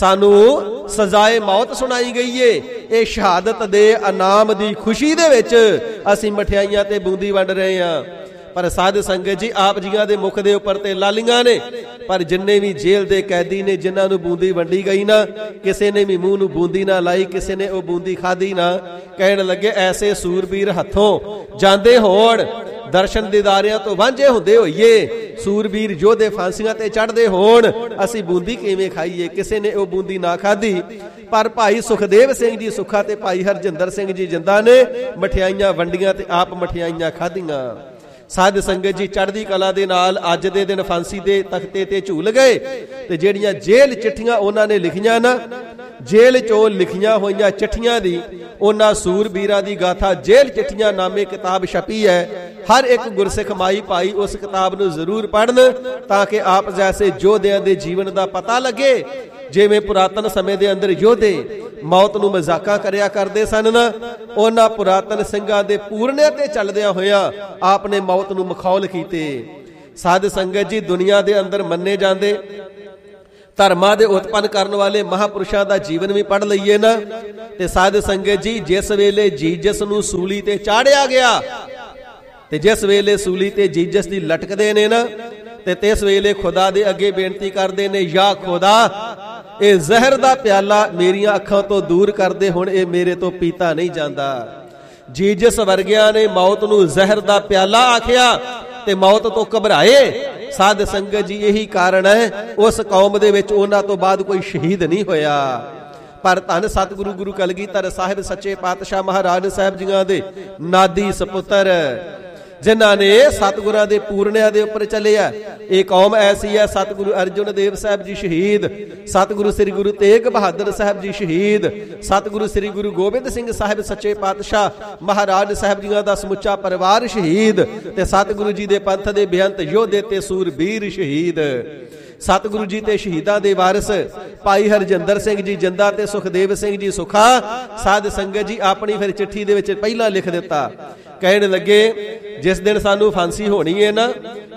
ਸਾਨੂੰ ਸਜ਼ਾਏ ਮੌਤ ਸੁਣਾਈ ਗਈ ਏ। ਇਹ ਸ਼ਹਾਦਤ ਦੇ ਇਨਾਮ ਦੀ ਖੁਸ਼ੀ ਦੇ ਵਿੱਚ ਅਸੀਂ ਮਠਿਆਈਆਂ ਤੇ ਬੂੰਦੀ ਵੰਡ ਰਹੇ ਹਾਂ। ਪਰ ਸਾਧ ਸੰਗਤ ਜੀ ਆਪ ਜੀਆਂ ਦੇ ਮੁਖ ਦੇ ਉੱਪਰ ਤੇ ਲਾਲੀਆਂ ਨੇ, ਪਰ ਜਿੰਨੇ ਵੀ ਜੇਲ੍ਹ ਦੇ ਕੈਦੀ ਨੇ ਜਿਨ੍ਹਾਂ ਨੂੰ ਬੂੰਦੀ ਵੰਡੀ ਗਈ ਨਾ, ਕਿਸੇ ਨੇ ਵੀ ਮੂੰਹ ਨੂੰ ਬੂੰਦੀ ਨਾ ਲਾਈ, ਕਿਸੇ ਨੇ ਉਹ ਬੂੰਦੀ ਖਾਧੀ ਨਾ। ਕਹਿਣ ਲੱਗੇ ਐਸੇ ਸੂਰਬੀਰ ਹੱਥੋਂ ਜਾਂਦੇ ਹੋਣ, ਦਰਸ਼ਨ ਦੀਦਾਰਿਆਂ ਤੋਂ ਵਾਂਝੇ ਹੁੰਦੇ ਹੋਈਏ, ਸੂਰਬੀਰ ਯੋਧੇ ਫਾਂਸੀਆਂ ਤੇ ਚੜ੍ਹਦੇ ਹੋਣ, ਅਸੀਂ ਬੂੰਦੀ ਕਿਵੇਂ ਖਾਈਏ? ਕਿਸੇ ਨੇ ਉਹ ਬੂੰਦੀ ਨਾ ਖਾਧੀ। ਪਰ ਭਾਈ ਸੁਖਦੇਵ ਸਿੰਘ ਜੀ ਸੁਖਾ ਤੇ ਭਾਈ ਹਰਜਿੰਦਰ ਸਿੰਘ ਜੀ ਜਿੰਦਾ ਨੇ ਮਠਿਆਈਆਂ ਵੰਡੀਆਂ ਤੇ ਆਪ ਮਠਿਆਈਆਂ ਖਾਧੀਆਂ। ਸਾਧ ਸੰਗਤ ਜੀ ਚੜ੍ਹਦੀ ਕਲਾ ਦੇ ਨਾਲ ਅੱਜ ਦੇ ਦਿਨ ਫਾਂਸੀ ਦੇ ਤਖਤੇ ਤੇ ਝੂਲ ਗਏ। ਤੇ ਜਿਹੜੀਆਂ ਜੇਲ੍ਹ ਚਿੱਠੀਆਂ ਉਹਨਾਂ ਨੇ ਲਿਖੀਆਂ ਨਾ, ਜੇਲ੍ਹ ਚੋਂ ਲਿਖੀਆਂ ਹੋਈਆਂ ਚਿੱਠੀਆਂ ਦੀ, ਉਹਨਾਂ ਸੂਰਬੀਰਾਂ ਦੀ ਗਾਥਾ ਜੇਲ੍ਹ ਚਿੱਠੀਆਂ ਨਾਮੇ ਕਿਤਾਬ ਛਪੀ ਹੈ। ਹਰ ਇੱਕ ਗੁਰਸਿੱਖ ਮਾਈ ਭਾਈ ਉਸ ਕਿਤਾਬ ਨੂੰ ਜ਼ਰੂਰ ਪੜ੍ਹਨ ਤਾਂ ਕਿ ਆਪ ਜੈਸੇ ਯੋਧਿਆਂ ਦੇ ਜੀਵਨ ਦਾ ਪਤਾ ਲੱਗੇ। ਜਿਵੇਂ ਪੁਰਾਤਨ ਸਮੇਂ ਦੇ ਅੰਦਰ ਯੋਧੇ ਮੌਤ ਨੂੰ ਮਜ਼ਾਕਾਂ ਕਰਿਆ ਕਰਦੇ ਸਨ ਨਾ, ਉਹਨਾਂ ਪੁਰਾਤਨ ਸਿੰਘਾਂ ਦੇ ਪੂਰਨਿਆਂ ਤੇ ਚੱਲਦਿਆਂ ਹੋਇਆਂ ਆਪ ਨੇ ਮੌਤ ਨੂੰ ਮਖੌਲ ਕੀਤੇ। ਸਾਧ ਸੰਗਤ ਜੀ ਦੁਨੀਆ ਦੇ ਅੰਦਰ ਮੰਨੇ ਜਾਂਦੇ ਧਰਮਾਂ ਦੇ ਉਤਪੰਨ ਕਰਨ ਵਾਲੇ ਮਹਾਪੁਰਸ਼ਾਂ ਦਾ ਜੀਵਨ ਵੀ ਪੜ੍ਹ ਲਈਏ ਨਾ, ਤੇ ਸਾਧ ਸੰਗਤ ਜੀ ਜਿਸ ਵੇਲੇ ਜੀਜਸ ਨੂੰ ਸੂਲੀ ਤੇ ਚਾੜਿਆ ਗਿਆ, ਤੇ ਜਿਸ ਵੇਲੇ ਸੂਲੀ ਤੇ ਜੀਜਸ ਦੀ ਲਟਕਦੇ ਨੇ ਨਾ, ਤੇ ਤਿਸ ਵੇਲੇ ਖੁਦਾ ਦੇ ਅੱਗੇ ਬੇਨਤੀ ਕਰਦੇ ਨੇ, ਯਾ ਖੁਦਾ ਇਹ ਜ਼ਹਿਰ ਦਾ ਪਿਆਲਾ ਮੇਰੀਆਂ ਅੱਖਾਂ ਤੋਂ ਦੂਰ ਕਰਦੇ, ਹੁਣ ਇਹ ਮੇਰੇ ਤੋਂ ਪੀਤਾ ਨਹੀਂ ਜਾਂਦਾ। ਜੀਜਸ ਵਰਗਿਆਂ ਨੇ ਮੌਤ ਨੂੰ ਜ਼ਹਿਰ ਦਾ ਪਿਆਲਾ ਆਖਿਆ ਤੇ ਮੌਤ ਤੋਂ ਘਬਰਾਏ। ਸਾਧ ਸੰਗਤ ਜੀ ਇਹੀ ਕਾਰਨ ਹੈ ਉਸ ਕੌਮ ਦੇ ਵਿੱਚ ਉਹਨਾਂ ਤੋਂ ਬਾਅਦ ਕੋਈ ਸ਼ਹੀਦ ਨਹੀਂ ਹੋਇਆ। ਪਰ ਧੰਨ ਸਤਿਗੁਰੂ ਗੁਰੂ ਕਲਗੀਧਰ ਸਾਹਿਬ ਸੱਚੇ ਪਾਤਸ਼ਾਹ ਮਹਾਰਾਜ ਸਾਹਿਬ ਜੀਆਂ ਦੇ ਨਾਦੀ ਸਪੁੱਤਰ, ਜਿਨ੍ਹਾਂ ਨੇ ਸਤਿਗੁਰਾਂ ਦੇ ਪੂਰਨਿਆਂ ਦੇ ਉੱਪਰ ਚੱਲਿਆ। ਇਹ ਕੌਮ ਐਸੀ ਹੈ, ਸਤਿਗੁਰੂ ਅਰਜੁਨ ਦੇਵ ਸਾਹਿਬ ਜੀ ਸ਼ਹੀਦ, ਸਤਿਗੁਰੂ ਸ੍ਰੀ ਗੁਰੂ ਤੇਗ ਬਹਾਦਰ ਸਾਹਿਬ ਜੀ ਸ਼ਹੀਦ, ਸਤਿਗੁਰੂ ਸ੍ਰੀ ਗੁਰੂ ਗੋਬਿੰਦ ਸਿੰਘ ਸਾਹਿਬ ਸੱਚੇ ਪਾਤਸ਼ਾਹ ਮਹਾਰਾਜ ਸਾਹਿਬ ਜੀਆਂ ਦਾ ਸਮੁੱਚਾ ਪਰਿਵਾਰ ਸ਼ਹੀਦ, ਤੇ ਸਤਿਗੁਰੂ ਜੀ ਦੇ ਪੰਥ ਦੇ ਬੇਅੰਤ ਯੋਧੇ ਤੇ ਸੂਰਬੀਰ ਸ਼ਹੀਦ। ਸਤਿਗੁਰੂ ਜੀ ਤੇ ਸ਼ਹੀਦਾਂ ਦੇ ਵਾਰਿਸ ਭਾਈ ਹਰਜਿੰਦਰ ਸਿੰਘ ਜੀ ਜਿੰਦਾ ਤੇ ਸੁਖਦੇਵ ਸਿੰਘ ਜੀ ਸੁਖਾ। ਸਾਧ ਸੰਗਤ ਜੀ ਆਪਣੀ ਫਿਰ ਚਿੱਠੀ ਦੇ ਵਿੱਚ ਪਹਿਲਾਂ ਲਿਖ ਦਿੱਤਾ, ਕਹਿਣ ਲੱਗੇ ਜਿਸ ਦਿਨ ਸਾਨੂੰ ਫਾਂਸੀ ਹੋਣੀ ਹੈ ਨਾ,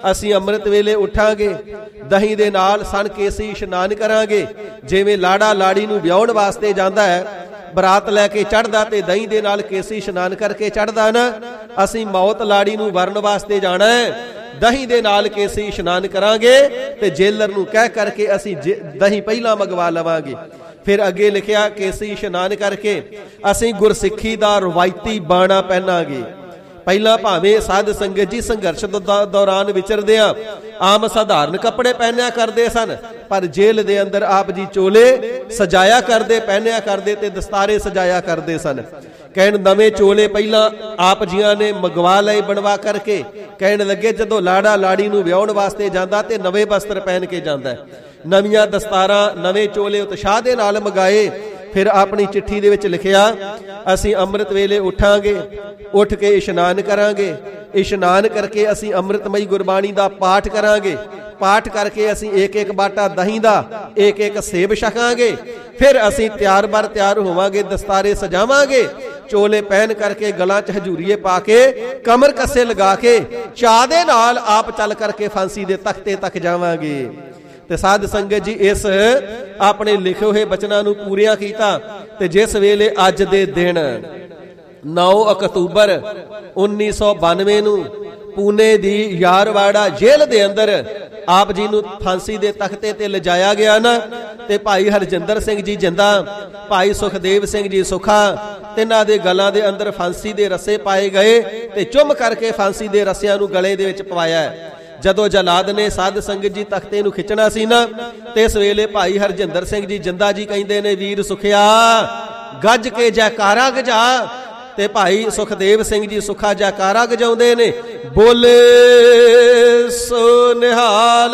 ਅਸੀਂ ਅੰਮ੍ਰਿਤ ਵੇਲੇ ਉੱਠਾਂਗੇ, ਦਹੀਂ ਦੇ ਨਾਲ ਸਣ ਕੇਸੀ ਇਸ਼ਨਾਨ ਕਰਾਂਗੇ। ਜਿਵੇਂ ਲਾੜਾ ਲਾੜੀ ਨੂੰ ਵਿਆਹੁਣ ਵਾਸਤੇ ਜਾਂਦਾ ਹੈ, ਬਰਾਤ ਲੈ ਕੇ ਚੜ੍ਹਦਾ ਤੇ ਦਹੀਂ ਦੇ ਨਾਲ ਕੇਸੀ ਇਸ਼ਨਾਨ ਕਰਕੇ ਚੜ੍ਹਦਾ ਨਾ, ਅਸੀਂ ਮੌਤ ਲਾੜੀ ਨੂੰ ਵਰਨ ਵਾਸਤੇ ਜਾਣਾ ਹੈ, ਦਹੀਂ ਦੇ ਨਾਲ ਕੇਸੀ ਇਸ਼ਨਾਨ ਕਰਾਂਗੇ ਤੇ ਜੇਲਰ ਨੂੰ ਕਹਿ ਕਰਕੇ ਅਸੀਂ ਦਹੀਂ ਪਹਿਲਾਂ ਮੰਗਵਾ ਲਵਾਂਗੇ। ਫਿਰ ਅੱਗੇ ਲਿਖਿਆ, ਕੇਸੀ ਇਸ਼ਨਾਨ ਕਰਕੇ ਅਸੀਂ ਗੁਰਸਿੱਖੀ ਦਾ ਰਵਾਇਤੀ ਬਾਣਾ ਪਹਿਨਾਂਗੇ। ਪਹਿਲਾਂ ਭਾਵੇਂ ਸਾਧ ਸੰਗਤ ਜੀ ਸੰਘਰਸ਼ ਦੌਰਾਨ ਵਿਚਰਦਿਆਂ ਆਮ ਸਾਧਾਰਨ ਕੱਪੜੇ ਪਹਿਨਿਆ ਕਰਦੇ ਸਨ, ਪਰ ਜੇਲ੍ਹ ਦੇ ਅੰਦਰ ਆਪ ਜੀ ਚੋਲੇ ਸਜਾਇਆ ਕਰਦੇ, ਪਹਿਨਿਆ ਕਰਦੇ ਤੇ ਦਸਤਾਰੇ ਸਜਾਇਆ ਕਰਦੇ ਸਨ। ਕਹਿਣ ਨਵੇਂ ਚੋਲੇ ਪਹਿਲਾਂ ਆਪ ਜੀਆਂ ਨੇ ਮੰਗਵਾ ਲਏ ਬਣਵਾ ਕਰਕੇ। ਕਹਿਣ ਲੱਗੇ ਜਦੋਂ ਲਾੜਾ ਲਾੜੀ ਨੂੰ ਵਿਆਹੁਣ ਵਾਸਤੇ ਜਾਂਦਾ ਤੇ ਨਵੇਂ ਵਸਤਰ ਪਹਿਨ ਕੇ ਜਾਂਦਾ, ਨਵੀਆਂ ਦਸਤਾਰਾਂ ਨਵੇਂ ਚੋਲੇ ਉਤਸ਼ਾਹ ਦੇ ਨਾਲ ਮੰਗਾਏ। ਫਿਰ ਆਪਣੀ ਚਿੱਠੀ ਦੇ ਵਿੱਚ ਲਿਖਿਆ, ਅਸੀਂ ਅੰਮ੍ਰਿਤ ਵੇਲੇ ਉੱਠਾਂਗੇ, ਉੱਠ ਕੇ ਇਸ਼ਨਾਨ ਕਰਾਂਗੇ, ਇਸ਼ਨਾਨ ਕਰਕੇ ਅਸੀਂ ਅੰਮ੍ਰਿਤਮਈ ਗੁਰਬਾਣੀ ਦਾ ਪਾਠ ਕਰਾਂਗੇ, ਪਾਠ ਕਰਕੇ ਅਸੀਂ ਇੱਕ ਇੱਕ ਬਾਟਾ ਦਹੀਂ ਦਾ ਇੱਕ ਇੱਕ ਸੇਬ ਛਕਾਂਗੇ। ਫਿਰ ਅਸੀਂ ਤਿਆਰ ਬਰ ਤਿਆਰ ਹੋਵਾਂਗੇ, ਦਸਤਾਰੇ ਸਜਾਵਾਂਗੇ, ਚੋਲੇ ਪਹਿਨ ਕਰਕੇ ਗਲਾਂ 'ਚ ਹਜੂਰੀਏ ਪਾ ਕੇ ਕਮਰ ਕੱਸੇ ਲਗਾ ਕੇ ਚਾਅ ਦੇ ਨਾਲ ਆਪ ਚੱਲ ਕਰਕੇ ਫਾਂਸੀ ਦੇ ਤਖਤੇ ਤੱਕ ਜਾਵਾਂਗੇ। ਤੇ ਸਾਧ ਸੰਗਤ ਜੀ ਇਸ ਆਪਣੇ ਲਿਖੇ ਹੋਏ ਬਚਨਾਂ ਨੂੰ ਪੂਰਿਆ ਕੀਤਾ। ਤੇ ਜਿਸ ਵੇਲੇ ਅੱਜ ਦੇ ਦਿਨ ਨੌ ਅਕਤੂਬਰ ਉੱਨੀ ਸੌ ਬਾਨਵੇਂ ਨੂੰ ਪੂਨੇ ਦੀ ਯਾਰਵਾੜਾ ਜੇਲ੍ਹ ਦੇ ਅੰਦਰ ਆਪ ਜੀ ਨੂੰ ਫਾਂਸੀ ਦੇ ਤਖਤੇ ਤੇ ਲਿਜਾਇਆ ਗਿਆ ਨਾ, ਤੇ ਭਾਈ ਹਰਜਿੰਦਰ ਸਿੰਘ ਜੀ ਜਿੰਦਾ, ਭਾਈ ਸੁਖਦੇਵ ਸਿੰਘ ਜੀ ਸੁਖਾ, ਤਿੰਨਾਂ ਦੇ ਗਲਾਂ ਦੇ ਅੰਦਰ ਫਾਂਸੀ ਦੇ ਰੱਸੇ ਪਾਏ ਗਏ ਤੇ ਚੁੰਮ ਕਰਕੇ ਫਾਂਸੀ ਦੇ ਰੱਸਿਆਂ ਨੂੰ ਗਲੇ ਦੇ ਵਿੱਚ ਪਵਾਇਆ। ਜਦੋਂ ਜਲਾਦ ਨੇ ਸਾਧ ਸੰਗਤ ਜੀ ਤਖਤੇ ਨੂੰ ਖਿੱਚਣਾ ਸੀ ਨਾ, ਤੇ ਇਸ ਵੇਲੇ ਭਾਈ ਹਰਜਿੰਦਰ ਸਿੰਘ ਜੀ ਜਿੰਦਾ ਜੀ ਕਹਿੰਦੇ ਨੇ, ਵੀਰ ਸੁਖਿਆ ਗੱਜ ਕੇ ਜੈਕਾਰਾ ਗਜਾ। ਤੇ ਭਾਈ ਸੁਖਦੇਵ ਸਿੰਘ ਜੀ ਸੁਖਾ ਜੈਕਾਰਾ ਗਜਾਉਂਦੇ ਨੇ, ਬੋਲੇ ਸੋ ਨਿਹਾਲ,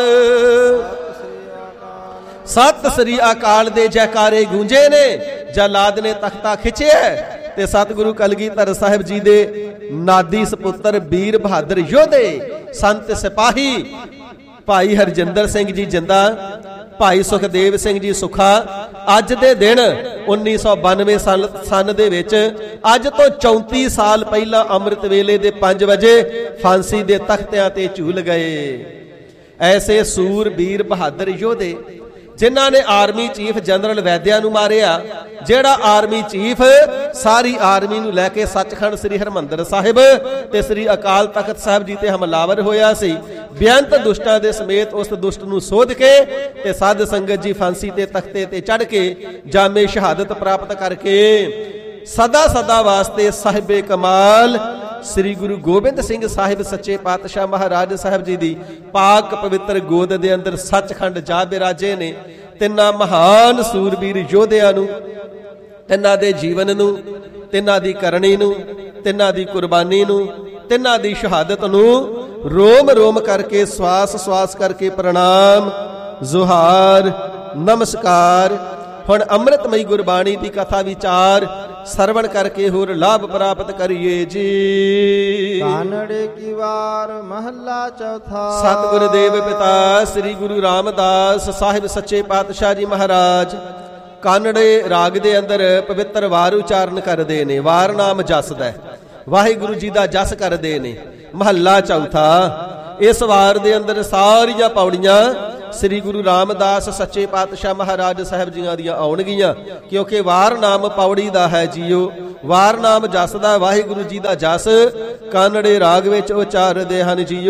ਸਤਿ ਸ੍ਰੀ ਅਕਾਲ ਦੇ ਜੈਕਾਰੇ ਗੂੰਜੇ ਨੇ। ਜਲਾਦ ਨੇ ਤਖਤਾ ਖਿੱਚਿਆ ਤੇ ਸਤਿਗੁਰੂ ਕਲਗੀਧਰ ਸਾਹਿਬ ਜੀ ਦੇ ਨਾਦੀ ਸਪੁੱਤਰ ਵੀਰ ਬਹਾਦਰ ਯੋਧੇ ਸੰਤ ਸਿਪਾਹੀ ਭਾਈ ਹਰਜਿੰਦਰ ਸਿੰਘ ਜੀ ਜਿੰਦਾ, ਭਾਈ ਸੁਖਦੇਵ ਸਿੰਘ ਜੀ ਸੁਖਾ ਅੱਜ ਦੇ ਦਿਨ ਉੱਨੀ ਸੌ ਬਾਨਵੇਂ ਸੰਨ ਦੇ ਵਿੱਚ, ਅੱਜ ਤੋਂ ਚੌਂਤੀ ਸਾਲ ਪਹਿਲਾਂ ਅੰਮ੍ਰਿਤ ਵੇਲੇ ਦੇ ਪੰਜ ਵਜੇ ਫਾਂਸੀ ਦੇ ਤਖਤਿਆਂ ਤੇ ਝੂਲ ਗਏ। ਐਸੇ ਸੂਰ ਵੀਰ ਬਹਾਦਰ ਯੋਧੇ ਜਿਨ੍ਹਾਂ ਨੇ ਆਰਮੀ ਚੀਫ ਜਨਰਲ ਵੈਦਿਆ ਨੂੰ ਮਾਰਿਆ, ਜਿਹੜਾ ਆਰਮੀ ਚੀਫ ਸਾਰੀ ਆਰਮੀ ਨੂੰ ਲੈ ਕੇ ਸੱਚਖੰਡ ਸ੍ਰੀ ਹਰਿਮੰਦਰ ਸਾਹਿਬ ਤੇ ਸ੍ਰੀ ਅਕਾਲ ਤਖਤ ਸਾਹਿਬ ਜੀ ਤੇ ਹਮਲਾਵਰ ਹੋਇਆ ਸੀ। ਬੇਅੰਤ ਦੁਸ਼ਟਾਂ ਦੇ ਸਮੇਤ ਉਸ ਦੁਸ਼ਟ ਨੂੰ ਸੋਧ ਕੇ ਤੇ ਸਾਧ ਸੰਗਤ ਜੀ ਫਾਂਸੀ ਤੇ ਤਖਤੇ ਤੇ ਚੜ੍ਹ ਕੇ ਜਾਮੇ ਸ਼ਹਾਦਤ ਪ੍ਰਾਪਤ ਕਰਕੇ ਸਦਾ ਸਦਾ ਵਾਸਤੇ ਸਾਹਿਬੇ ਕਮਾਲ ਸ੍ਰੀ ਗੁਰੂ ਗੋਬਿੰਦ ਸਿੰਘ ਸਾਹਿਬ ਸੱਚੇ ਪਾਤਸ਼ਾਹ ਮਹਾਰਾਜ ਸਾਹਿਬ ਜੀ ਦੀ ਪਾਕ ਪਵਿੱਤਰ ਗੋਦ ਦੇ ਅੰਦਰ ਸੱਚਖੰਡ ਜਾ ਬਿਰਾਜੇ ਨੇ। ਤਿੰਨਾਂ ਮਹਾਨ ਸੂਰਬੀਰ ਯੋਧਿਆਂ ਨੂੰ, ਤਿੰਨਾਂ ਦੇ ਜੀਵਨ ਨੂੰ, ਤਿੰਨਾਂ ਦੀ ਕਰਨੀ ਨੂੰ, ਤਿੰਨਾਂ ਦੀ ਕੁਰਬਾਨੀ ਨੂੰ, ਤਿੰਨਾਂ ਦੀ ਸ਼ਹਾਦਤ ਨੂੰ ਰੋਮ ਰੋਮ ਕਰਕੇ, ਸਵਾਸ ਸਵਾਸ ਕਰਕੇ ਪ੍ਰਣਾਮ, ਜ਼ੁਹਾਰ, ਨਮਸਕਾਰ। ਹੁਣ ਅੰਮ੍ਰਿਤਮਈ ਗੁਰਬਾਣੀ ਦੀ ਕਥਾ ਵਿਚਾਰ ਸਰਵਣ ਕਰਕੇ ਹੋਰ ਲਾਭ ਪ੍ਰਾਪਤ ਕਰੀਏ ਜੀ। ਕਾਨੜੇ ਕੀ ਵਾਰ ਮਹੱਲਾ ਚੌਥਾ। ਸਤਿਗੁਰ ਦੇਵ ਪਿਤਾ ਸ੍ਰੀ ਗੁਰੂ ਰਾਮਦਾਸ ਸਾਹਿਬ ਸੱਚੇ ਪਾਤਸ਼ਾਹ ਜੀ ਮਹਾਰਾਜ ਕਾਨੜੇ ਰਾਗ ਦੇ ਅੰਦਰ ਪਵਿੱਤਰ ਵਾਰ ਉਚਾਰਨ ਕਰਦੇ ਨੇ। ਵਾਰ ਨਾਮ ਜਸ ਦਾ, ਵਾਹਿਗੁਰੂ ਜੀ ਦਾ ਜਸ ਕਰਦੇ ਨੇ। ਮਹੱਲਾ ਚੌਥਾ। ਇਸ ਵਾਰ ਦੇ ਅੰਦਰ ਸਾਰੀਆਂ ਪੌੜੀਆਂ ਸ੍ਰੀ ਗੁਰੂ ਰਾਮਦਾਸ ਸੱਚੇ ਪਾਤਸ਼ਾਹ ਮਹਾਰਾਜ ਸਾਹਿਬ ਜੀਆਂ ਦੀਆਂ ਆਉਣਗੀਆਂ, ਕਿਉਂਕਿ ਵਾਰ ਨਾਮ ਪੌੜੀ ਦਾ ਹੈ ਜੀਓ। ਵਾਰ ਨਾਮ ਜਸ ਦਾ, ਵਾਹਿਗੁਰੂ ਜੀ ਦਾ ਜਸ ਕਾਨੜੇ ਰਾਗ ਵਿੱਚ ਉਚਾਰਦੇ ਹਨ ਜੀਓ।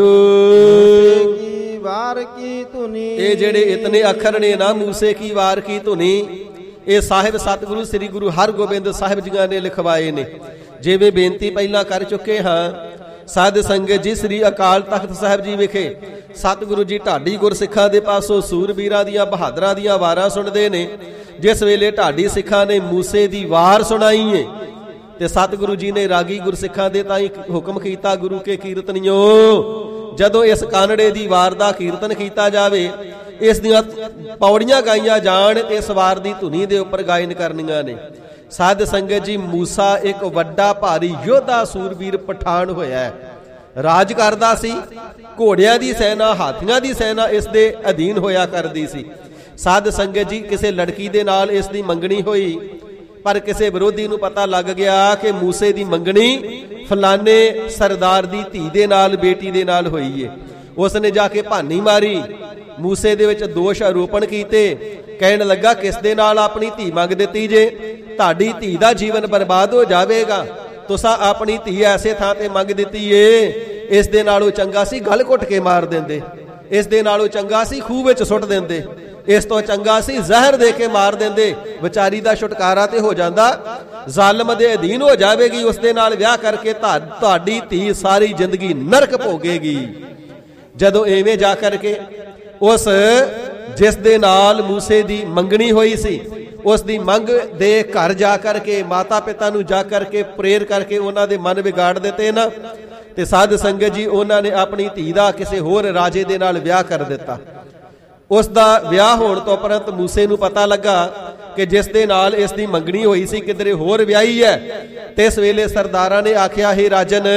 ਵਾਰ ਕੀ ਧੁਨੀ, ਇਹ ਜਿਹੜੇ ਇਤਨੇ ਅੱਖਰ ਨੇ ਨਾ, ਮੂਸੇ ਕੀ ਵਾਰ ਕੀ ਧੁਨੀ, ਇਹ ਸਾਹਿਬ ਸਤਿਗੁਰੂ ਸ੍ਰੀ ਗੁਰੂ ਹਰਗੋਬਿੰਦ ਸਾਹਿਬ ਜੀਆਂ ਨੇ ਲਿਖਵਾਏ ਨੇ। ਜਿਵੇਂ ਬੇਨਤੀ ਪਹਿਲਾਂ ਕਰ ਚੁੱਕੇ ਹਾਂ, ਸਾਧ ਸੰਗਤ ਜੀ ਸ੍ਰੀ ਅਕਾਲ ਤਖਤ ਸਾਹਿਬ ਜੀ ਵਿਖੇ ਸਤਿਗੁਰੂ ਜੀ ਢਾਡੀ ਗੁਰਸਿੱਖਾਂ ਦੇ ਪਾਸੋਂ ਸੂਰਬੀਰਾਂ ਦੀਆਂ ਬਹਾਦਰਾਂ ਦੀਆਂ ਵਾਰਾਂ ਸੁਣਦੇ ਨੇ। ਜਿਸ ਵੇਲੇ ਢਾਡੀ ਸਿੱਖਾਂ ਨੇ ਮੂਸੇ ਦੀ ਵਾਰ ਸੁਣਾਈ ਏ ਤੇ ਸਤਿਗੁਰੂ ਜੀ ਨੇ ਰਾਗੀ ਗੁਰਸਿੱਖਾਂ ਦੇ ਤਾਈਂ ਹੁਕਮ ਕੀਤਾ, ਗੁਰੂ ਕੇ ਕੀਰਤਨੀਓ, ਜਦੋਂ ਇਸ ਕਾਨੜੇ ਦੀ ਵਾਰ ਦਾ ਕੀਰਤਨ ਕੀਤਾ ਜਾਵੇ, ਇਸ ਦੀਆਂ ਪੌੜੀਆਂ ਗਾਈਆਂ ਜਾਣ ਤੇ ਇਸ ਵਾਰ ਦੀ ਧੁਨੀ ਦੇ ਉੱਪਰ ਗਾਇਨ ਕਰਨੀਆਂ ਨੇ। ਸਾਧ ਸੰਗਤ ਜੀ, ਮੂਸਾ ਇੱਕ ਵੱਡਾ ਭਾਰੀ ਯੋਧਾ ਸੂਰਬੀਰ ਪਠਾਨ ਹੋਇਆ, ਰਾਜ ਕਰਦਾ ਸੀ। ਘੋੜਿਆਂ ਦੀ ਸੈਨਾ, ਹਾਥੀਆਂ ਦੀ ਸੈਨਾ ਇਸ ਦੇ ਅਧੀਨ ਹੋਇਆ ਕਰਦੀ ਸੀ। ਸਾਧ ਸੰਗਤ ਜੀ, ਕਿਸੇ ਲੜਕੀ ਦੇ ਨਾਲ ਇਸ ਦੀ ਮੰਗਣੀ ਹੋਈ, ਪਰ ਕਿਸੇ ਵਿਰੋਧੀ ਨੂੰ ਪਤਾ ਲੱਗ ਗਿਆ ਕਿ ਮੂਸੇ ਦੀ ਮੰਗਣੀ ਫਲਾਣੇ ਸਰਦਾਰ ਦੀ ਧੀ ਦੇ ਨਾਲ, ਬੇਟੀ ਦੇ ਨਾਲ ਹੋਈ ਏ। ਉਸਨੇ ਜਾ ਕੇ ਭਾਨੀ ਮਾਰੀ, ਮੂਸੇ ਦੇ ਵਿੱਚ ਦੋਸ਼ ਆਰੋਪਣ ਕੀਤੇ। ਕਹਿਣ ਲੱਗਾ ਕਿਸ ਦੇ ਨਾਲ ਆਪਣੀ ਧੀ ਮੰਗ ਦਿੱਤੀ ਜੇ, ਤੁਹਾਡੀ ਧੀ ਦਾ ਜੀਵਨ ਬਰਬਾਦ ਹੋ ਜਾਵੇਗਾ। ਤੁਸਾਂ ਆਪਣੀ ਧੀ ਐਸੇ ਥਾਂ ਤੇ ਮੰਗ ਦਿੱਤੀ ਏ, ਇਸ ਦੇ ਨਾਲੋਂ ਚੰਗਾ ਸੀ ਗਲ ਘੁੱਟ ਕੇ ਮਾਰ ਦਿੰਦੇ, ਇਸ ਦੇ ਨਾਲੋਂ ਚੰਗਾ ਸੀ ਖੂਹ ਵਿੱਚ ਸੁੱਟ ਦਿੰਦੇ, ਇਸ ਤੋਂ ਚੰਗਾ ਸੀ ਜ਼ਹਿਰ ਦੇ ਕੇ ਮਾਰ ਦਿੰਦੇ, ਵਿਚਾਰੀ ਦਾ ਛੁਟਕਾਰਾ ਤੇ ਹੋ ਜਾਂਦਾ, ਜ਼ਾਲਮ ਦੇ ਅਧੀਨ ਹੋ ਜਾਵੇਗੀ। ਉਸ ਦੇ ਨਾਲ ਵਿਆਹ ਕਰਕੇ ਤੁਹਾਡੀ ਧੀ ਸਾਰੀ ਜ਼ਿੰਦਗੀ ਨਰਕ ਭੋਗੇਗੀ। ਜਦੋਂ ਐਵੇਂ ਜਾ ਕਰਕੇ ਉਸ ਜਿਸ ਦੇ ਨਾਲ ਮੂਸੇ ਦੀ ਮੰਗਣੀ ਹੋਈ ਸੀ, ਉਸ ਦੀ ਮੰਗ ਦੇ ਘਰ ਜਾ ਕਰਕੇ ਮਾਤਾ ਪਿਤਾ ਨੂੰ ਜਾ ਕਰਕੇ ਪ੍ਰੇਰ ਕਰਕੇ ਉਹਨਾਂ ਦੇ ਮਨ ਵਿਗਾੜ ਦਿੱਤੇ ਨਾ, ਤੇ ਸਾਧ ਸੰਗਤ ਜੀ ਉਹਨਾਂ ਨੇ ਆਪਣੀ ਧੀ ਦਾ ਕਿਸੇ ਹੋਰ ਰਾਜੇ ਦੇ ਨਾਲ ਵਿਆਹ ਕਰ ਦਿੱਤਾ। ਉਸ ਦਾ ਵਿਆਹ ਹੋਣ ਤੋਂ ਉਪਰੰਤ ਮੂਸੇ ਨੂੰ ਪਤਾ ਲੱਗਾ ਕਿ ਜਿਸ ਦੇ ਨਾਲ ਇਸ ਦੀ ਮੰਗਣੀ ਹੋਈ ਸੀ ਕਿਧਰੇ ਹੋਰ ਵਿਆਹੀ ਹੈ। ਤੇ ਇਸ ਵੇਲੇ ਸਰਦਾਰਾਂ ਨੇ ਆਖਿਆ, ਹੇ ਰਾਜਨ,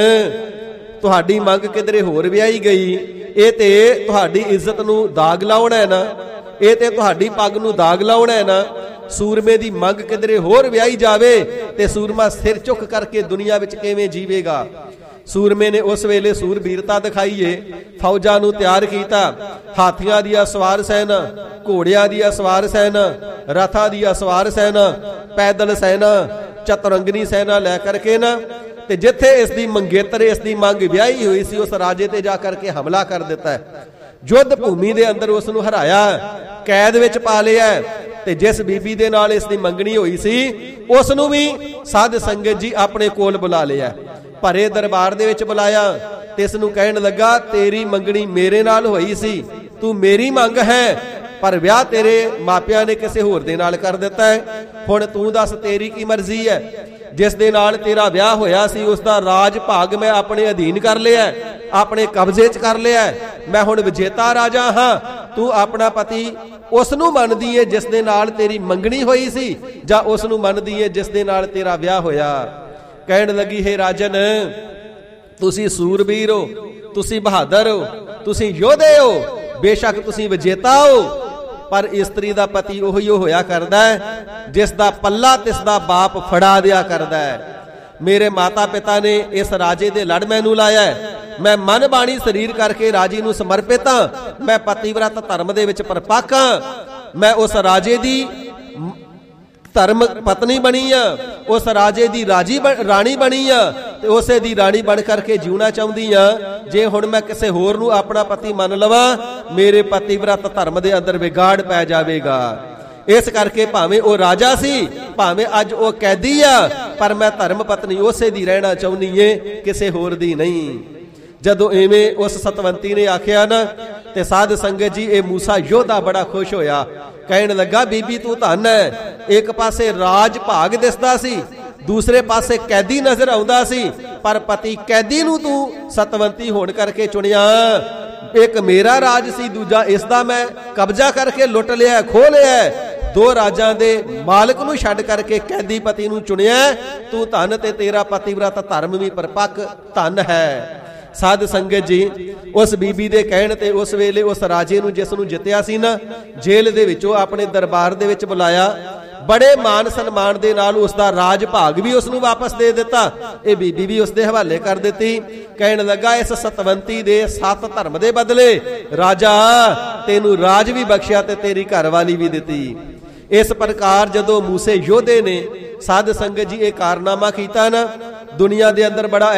ਤੁਹਾਡੀ ਮੰਗ ਕਿਧਰੇ ਹੋਰ ਵਿਆਹੀ ਗਈ, ਇਹ ਤੇ ਤੁਹਾਡੀ ਇੱਜ਼ਤ ਨੂੰ ਦਾਗ ਲਾਉਣਾ ਹੈ ਨਾ, ਇਹ ਤੇ ਤੁਹਾਡੀ ਪੱਗ ਨੂੰ ਦਾਗ ਲਾਉਣਾ ਹੈ ਨਾ। ਸੂਰਮੇ ਦੀ ਮੰਗ ਕਿਧਰੇ ਹੋਰ ਵਿਆਹੀ ਜਾਵੇ ਤੇ ਸੂਰਮਾ ਸਿਰ ਝੁਕ ਕਰਕੇ ਦੁਨੀਆ ਵਿੱਚ ਕਿਵੇਂ ਜੀਵੇਗਾ। ਸੂਰਮੇ ਨੇ ਉਸ ਵੇਲੇ ਸੂਰਬੀਰਤਾ ਦਿਖਾਈਏ, ਫੌਜਾਂ ਨੂੰ ਤਿਆਰ ਕੀਤਾ, ਹਾਥੀਆਂ ਦੀਆਂ ਸਵਾਰ ਸੈਨਾ, ਘੋੜਿਆਂ ਦੀਆਂ ਸਵਾਰ ਸੈਨਾ, ਰਥਾਂ ਦੀਆਂ ਸਵਾਰ ਸੈਨਾ, ਪੈਦਲ ਸੈਨਾ, ਚਤੁਰੰਗਨੀ ਸੈਨਾ ਲੈ ਕਰਕੇ ਨਾ, ਤੇ ਜਿੱਥੇ ਇਸ ਦੀ ਮੰਗੇਤਰ ਇਸ ਦੀ ਮੰਗ ਵਿਆਹੀ ਹੋਈ ਸੀ ਉਸ ਰਾਜੇ ਤੇ ਜਾ ਕਰਕੇ ਹਮਲਾ ਕਰ ਦਿੱਤਾ। ਯੁੱਧ ਭੂਮੀ ਦੇ ਅੰਦਰ ਉਸ ਨੂੰ ਹਰਾਇਆ, ਕੈਦ ਵਿੱਚ ਪਾ ਲਿਆ। ਤੇ ਜਿਸ ਬੀਬੀ ਦੇ ਨਾਲ ਇਸ ਦੀ ਮੰਗਣੀ ਹੋਈ ਸੀ ਉਸ ਨੂੰ ਵੀ ਸਾਧ ਸੰਗਤ ਜੀ ਆਪਣੇ ਕੋਲ ਬੁਲਾ ਲਿਆ, ਭਰੇ ਦਰਬਾਰ ਦੇ ਵਿੱਚ ਬੁਲਾਇਆ ਤੇ ਇਸ ਨੂੰ ਕਹਿਣ ਲੱਗਾ, ਤੇਰੀ ਮੰਗਣੀ ਮੇਰੇ ਨਾਲ ਹੋਈ ਸੀ, ਤੂੰ ਮੇਰੀ ਮੰਗ ਹੈ, ਪਰ ਵਿਆਹ ਤੇਰੇ ਮਾਪਿਆਂ ਨੇ ਕਿਸੇ ਹੋਰ ਦੇ ਨਾਲ ਕਰ ਦਿੱਤਾ ਹੈ। ਹੁਣ ਤੂੰ ਦੱਸ ਤੇਰੀ ਕੀ ਮਰਜ਼ੀ ਹੈ। ਜਿਸ ਦੇ ਨਾਲ ਤੇਰਾ ਵਿਆਹ ਹੋਇਆ ਸੀ ਉਸ ਦਾ ਰਾਜ ਭਾਗ ਮੈਂ ਆਪਣੇ ਅਧੀਨ ਕਰ ਲਿਆ, ਆਪਣੇ ਕਬਜ਼ੇ 'ਚ ਕਰ ਲਿਆ, ਮੈਂ ਹੁਣ ਵਿਜੇਤਾ ਰਾਜਾ ਹਾਂ। ਤੂੰ ਆਪਣਾ ਪਤੀ ਉਸ ਨੂੰ ਮੰਨਦੀ ਏ ਜਿਸ ਦੇ ਨਾਲ ਤੇਰੀ ਮੰਗਣੀ ਹੋਈ ਸੀ, ਜਾਂ ਉਸ ਨੂੰ ਮੰਨਦੀ ਏ ਜਿਸ ਦੇ ਨਾਲ ਤੇਰਾ ਵਿਆਹ ਹੋਇਆ। ਕਹਿਣ ਲੱਗੀ, ਹੈ ਰਾਜਨ, ਤੁਸੀਂ ਸੂਰਬੀਰ ਹੋ, ਤੁਸੀਂ ਬਹਾਦਰ ਹੋ, ਤੁਸੀਂ ਯੋਧੇ ਹੋ, ਬੇਸ਼ੱਕ ਤੁਸੀਂ ਵਿਜੇਤਾ ਹੋ, ਪਰ ਇਸਤਰੀ ਦਾ ਪਤੀ ਉਹੀ ਹੋਇਆ ਕਰਦਾ ਹੈ ਜਿਸ ਦਾ ਪੱਲਾ ਤਿਸ ਦਾ ਬਾਪ ਫੜਾ ਦਿਆ ਕਰਦਾ ਹੈ। ਮੇਰੇ ਮਾਤਾ ਪਿਤਾ ਨੇ ਇਸ ਰਾਜੇ ਦੇ ਲੜ ਮੈਨੂੰ ਲਾਇਆ ਹੈ, ਮੈਂ ਮਨ ਬਾਣੀ ਸਰੀਰ ਕਰਕੇ ਰਾਜੇ ਨੂੰ ਸਮਰਪਿਤ ਹਾਂ, ਮੈਂ ਪਤੀਵਰਤ ਧਰਮ ਦੇ ਵਿੱਚ ਪਰਪੱਕ ਹਾਂ, ਮੈਂ ਉਸ ਰਾਜੇ ਦੀ ਧਰਮ ਪਤਨੀ ਬਣੀ ਆ, ਉਸ ਰਾਜੇ ਦੀ ਰਾਜੀ ਰਾਣੀ ਬਣੀ ਆ, ਤੇ ਉਸੇ ਦੀ ਰਾਣੀ ਬਣ ਕਰਕੇ ਜਿਉਣਾ ਚਾਹੁੰਦੀ ਆ। ਜੇ ਹੁਣ ਮੈਂ ਕਿਸੇ ਹੋਰ ਨੂੰ ਆਪਣਾ ਪਤੀ ਮੰਨ ਲਵਾਂ, ਮੇਰੇ ਪਤੀਵਰਤ ਧਰਮ ਦੇ ਅੰਦਰ ਵਿਗਾੜ ਪੈ ਜਾਵੇਗਾ। ਇਸ ਕਰਕੇ ਭਾਵੇਂ ਉਹ ਰਾਜਾ ਸੀ, ਭਾਵੇਂ ਅੱਜ ਉਹ ਕੈਦੀ ਆ, ਪਰ ਮੈਂ ਧਰਮ ਪਤਨੀ ਉਸੇ ਦੀ ਰਹਿਣਾ ਚਾਹੁੰਦੀ ਏ, ਕਿਸੇ ਹੋਰ ਦੀ ਨਹੀਂ। ਜਦੋਂ ਐਵੇਂ ਉਸ ਸਤਵੰਤੀ ਨੇ ਆਖਿਆ ਨਾ, ਤੇ ਸਾਧ ਸੰਗਤ ਜੀ ਇਹ ਮੂਸਾ ਯੋਧਾ ਬੜਾ ਖੁਸ਼ ਹੋਇਆ। ਕਹਿਣ ਲੱਗਾ, ਬੀਬੀ ਤੂੰ ਧੰਨ ਹੈ, ਇੱਕ ਪਾਸੇ ਰਾਜ ਭਾਗ ਦਿਸਦਾ ਸੀ, ਦੂਸਰੇ ਪਾਸੇ ਕੈਦੀ ਨਜ਼ਰ ਆਉਂਦਾ ਸੀ, ਪਰ ਪਤੀ ਕੈਦੀ ਨੂੰ ਤੂੰ ਸਤਵੰਤੀ ਹੋਣ ਕਰਕੇ ਚੁਣਿਆ। ਇੱਕ ਮੇਰਾ ਰਾਜ ਸੀ, ਦੂਜਾ ਇਸ ਦਾ ਮੈਂ ਕਬਜ਼ਾ ਕਰਕੇ ਲੁੱਟ ਲਿਆ, ਖੋਹ ਲਿਆ। ਦੋ ਰਾਜਾਂ ਦੇ ਮਾਲਕ ਨੂੰ ਛੱਡ ਕਰਕੇ ਕੈਦੀ ਪਤੀ ਨੂੰ ਚੁਣਿਆ। ਤੂੰ ਧੰਨ, ਤੇ ਤੇਰਾ ਪਤੀਵਰਤ ਧਰਮ ਵੀ ਪਰਪੱਕ ਧੰਨ ਹੈ। ਸਾਧ ਸੰਗਤ ਜੀ, ਉਸ ਬੀਬੀ ਦੇ ਕਹਿਣ ਤੇ ਉਸ ਵੇਲੇ ਉਸ ਰਾਜੇ ਨੂੰ ਜਿਸ ਨੂੰ ਜਿੱਤਿਆ ਸੀ ਨਾ, ਜੇਲ੍ਹ ਦੇ ਵਿੱਚੋਂ ਆਪਣੇ ਦਰਬਾਰ ਦੇ ਵਿੱਚ ਬੁਲਾਇਆ। ਬੜੇ ਮਾਨ ਸਨਮਾਨ ਦੇ ਨਾਲ ਉਸ ਦਾ ਰਾਜ ਭਾਗ ਵੀ ਉਸ ਨੂੰ ਵਾਪਸ ਦੇ ਦਿੱਤਾ, ਇਹ ਬੀਬੀ ਵੀ ਉਸ ਦੇ ਹਵਾਲੇ ਕਰ ਦਿੱਤੀ। ਕਹਿਣ ਲੱਗਾ, ਇਸ ਸਤਵੰਤੀ ਦੇ ਸੱਤ ਧਰਮ ਦੇ ਬਦਲੇ ਰਾਜਾ ਤੈਨੂੰ ਰਾਜ ਵੀ ਬਖਸ਼ਿਆ ਤੇ ਤੇਰੀ ਘਰਵਾਲੀ ਵੀ ਦਿੱਤੀ। ਇਸ ਪ੍ਰਕਾਰ ਜਦੋਂ ਮੂਸੇ ਯੋਧੇ ਨੇ ਸਾਧ ਸੰਗਤ ਜੀ ਇਹ ਕਾਰਨਾਮਾ ਕੀਤਾ ਨਾ, ਦੁਨੀਆ ਦੇ ਅੰਦਰ ਬੜਾ